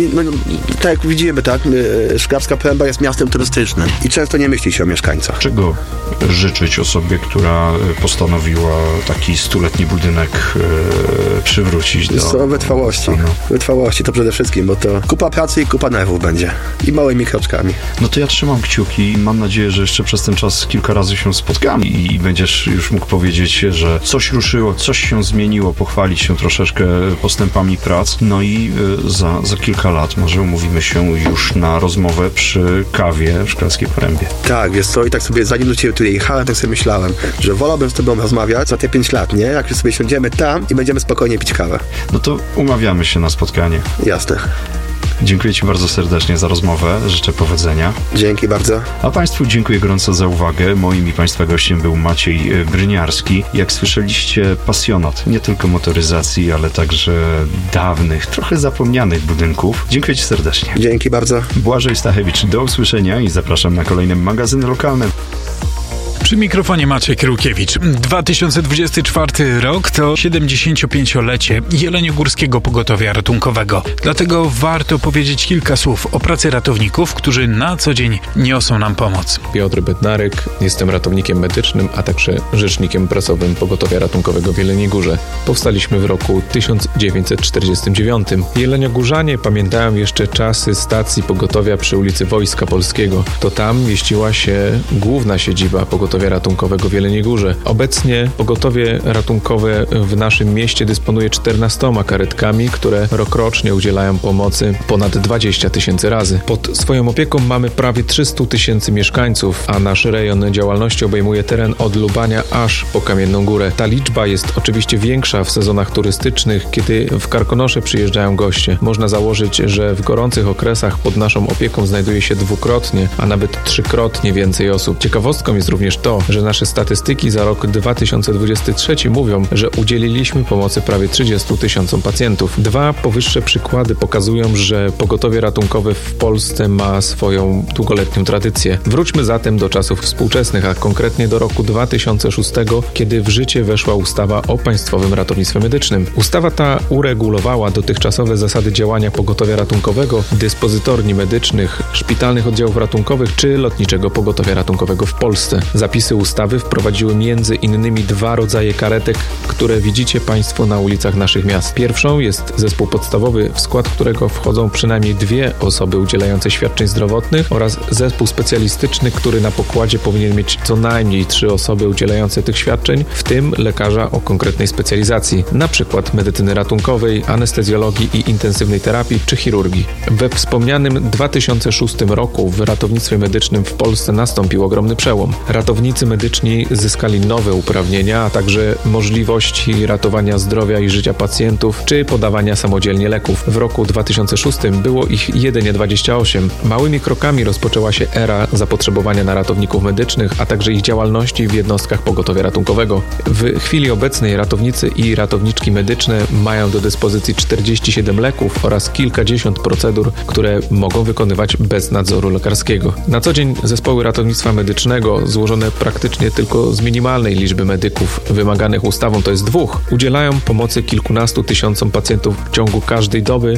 Speaker 12: Tak jak widzimy, tak, Szklarska Poręba jest miastem turystycznym i często nie myśli się o mieszkańcach.
Speaker 10: Czego życzyć osobie, która postanowiła taki 100-letni budynek przywrócić do...
Speaker 12: Wytrwałości. Wytrwałości to przede wszystkim, bo to kupa pracy i kupa nerwów będzie. I małymi kroczkami.
Speaker 10: No to ja trzymam kciuki i mam nadzieję, że jeszcze przez ten czas kilka razy się spotkamy i będziesz już mógł powiedzieć, że coś ruszyło, coś się zmieniło, pochwalić się troszeczkę postępami prac. No i za kilka lat może umówimy się już na rozmowę przy kawie w Szklarskiej Porębie.
Speaker 12: Tak, wiesz co, i tak sobie zanim do ciebie tutaj jechałem, tak sobie myślałem, że wolałbym z tobą rozmawiać za te 5 lat, nie? Jak sobie siądziemy tam i będziemy spokojnie pić kawę.
Speaker 10: No to umawiamy się na spotkanie.
Speaker 12: Jasne.
Speaker 10: Dziękuję Ci bardzo serdecznie za rozmowę. Życzę powodzenia.
Speaker 12: Dzięki bardzo.
Speaker 10: A Państwu dziękuję gorąco za uwagę. Moim i Państwa gościem był Maciej Bryniarski. Jak słyszeliście, pasjonat nie tylko motoryzacji, ale także dawnych, trochę zapomnianych budynków. Dziękuję Ci serdecznie.
Speaker 12: Dzięki bardzo.
Speaker 10: Błażej Stachewicz, do usłyszenia i zapraszam na kolejny magazyn lokalny.
Speaker 3: Przy mikrofonie Maciek Rukiewicz. 2024 rok to 75-lecie Jeleniogórskiego Pogotowia Ratunkowego. Dlatego warto powiedzieć kilka słów o pracy ratowników, którzy na co dzień niosą nam pomoc.
Speaker 13: Piotr Bednarek, jestem ratownikiem medycznym, a także rzecznikiem prasowym Pogotowia Ratunkowego w Jeleniej Górze. Powstaliśmy w roku 1949. Jeleniogórzanie pamiętają jeszcze czasy stacji pogotowia przy ulicy Wojska Polskiego. To tam mieściła się główna siedziba Pogotowia Pogotowia Ratunkowego w Jeleniej Górze. Obecnie pogotowie ratunkowe w naszym mieście dysponuje 14 karetkami, które rokrocznie udzielają pomocy ponad 20 000 razy. Pod swoją opieką mamy prawie 300 000 mieszkańców, a nasz rejon działalności obejmuje teren od Lubania aż po Kamienną Górę. Ta liczba jest oczywiście większa w sezonach turystycznych, kiedy w Karkonosze przyjeżdżają goście. Można założyć, że w gorących okresach pod naszą opieką znajduje się dwukrotnie, a nawet trzykrotnie więcej osób. Ciekawostką jest również to, że nasze statystyki za rok 2023 mówią, że udzieliliśmy pomocy prawie 30 000 pacjentów. Dwa powyższe przykłady pokazują, że pogotowie ratunkowe w Polsce ma swoją długoletnią tradycję. Wróćmy zatem do czasów współczesnych, a konkretnie do roku 2006, kiedy w życie weszła ustawa o Państwowym Ratownictwie Medycznym. Ustawa ta uregulowała dotychczasowe zasady działania pogotowia ratunkowego, dyspozytorni medycznych, szpitalnych oddziałów ratunkowych czy lotniczego pogotowia ratunkowego w Polsce. Zapisy ustawy wprowadziły między innymi 2 rodzaje karetek, które widzicie Państwo na ulicach naszych miast. Pierwszą jest zespół podstawowy, w skład którego wchodzą przynajmniej 2 osoby udzielające świadczeń zdrowotnych oraz zespół specjalistyczny, który na pokładzie powinien mieć co najmniej 3 osoby udzielające tych świadczeń, w tym lekarza o konkretnej specjalizacji, na przykład medycyny ratunkowej, anestezjologii i intensywnej terapii czy chirurgii. We wspomnianym 2006 roku w ratownictwie medycznym w Polsce nastąpił ogromny przełom. Ratownicy medyczni zyskali nowe uprawnienia, a także możliwości ratowania zdrowia i życia pacjentów czy podawania samodzielnie leków. W roku 2006 było ich jedynie 28. Małymi krokami rozpoczęła się era zapotrzebowania na ratowników medycznych, a także ich działalności w jednostkach pogotowia ratunkowego. W chwili obecnej ratownicy i ratowniczki medyczne mają do dyspozycji 47 leków oraz kilkadziesiąt procedur, które mogą wykonywać bez nadzoru lekarskiego. Na co dzień zespoły ratownictwa medycznego, złożone praktycznie tylko z minimalnej liczby medyków wymaganych ustawą, to jest 2, udzielają pomocy kilkunastu tysiącom pacjentów w ciągu każdej doby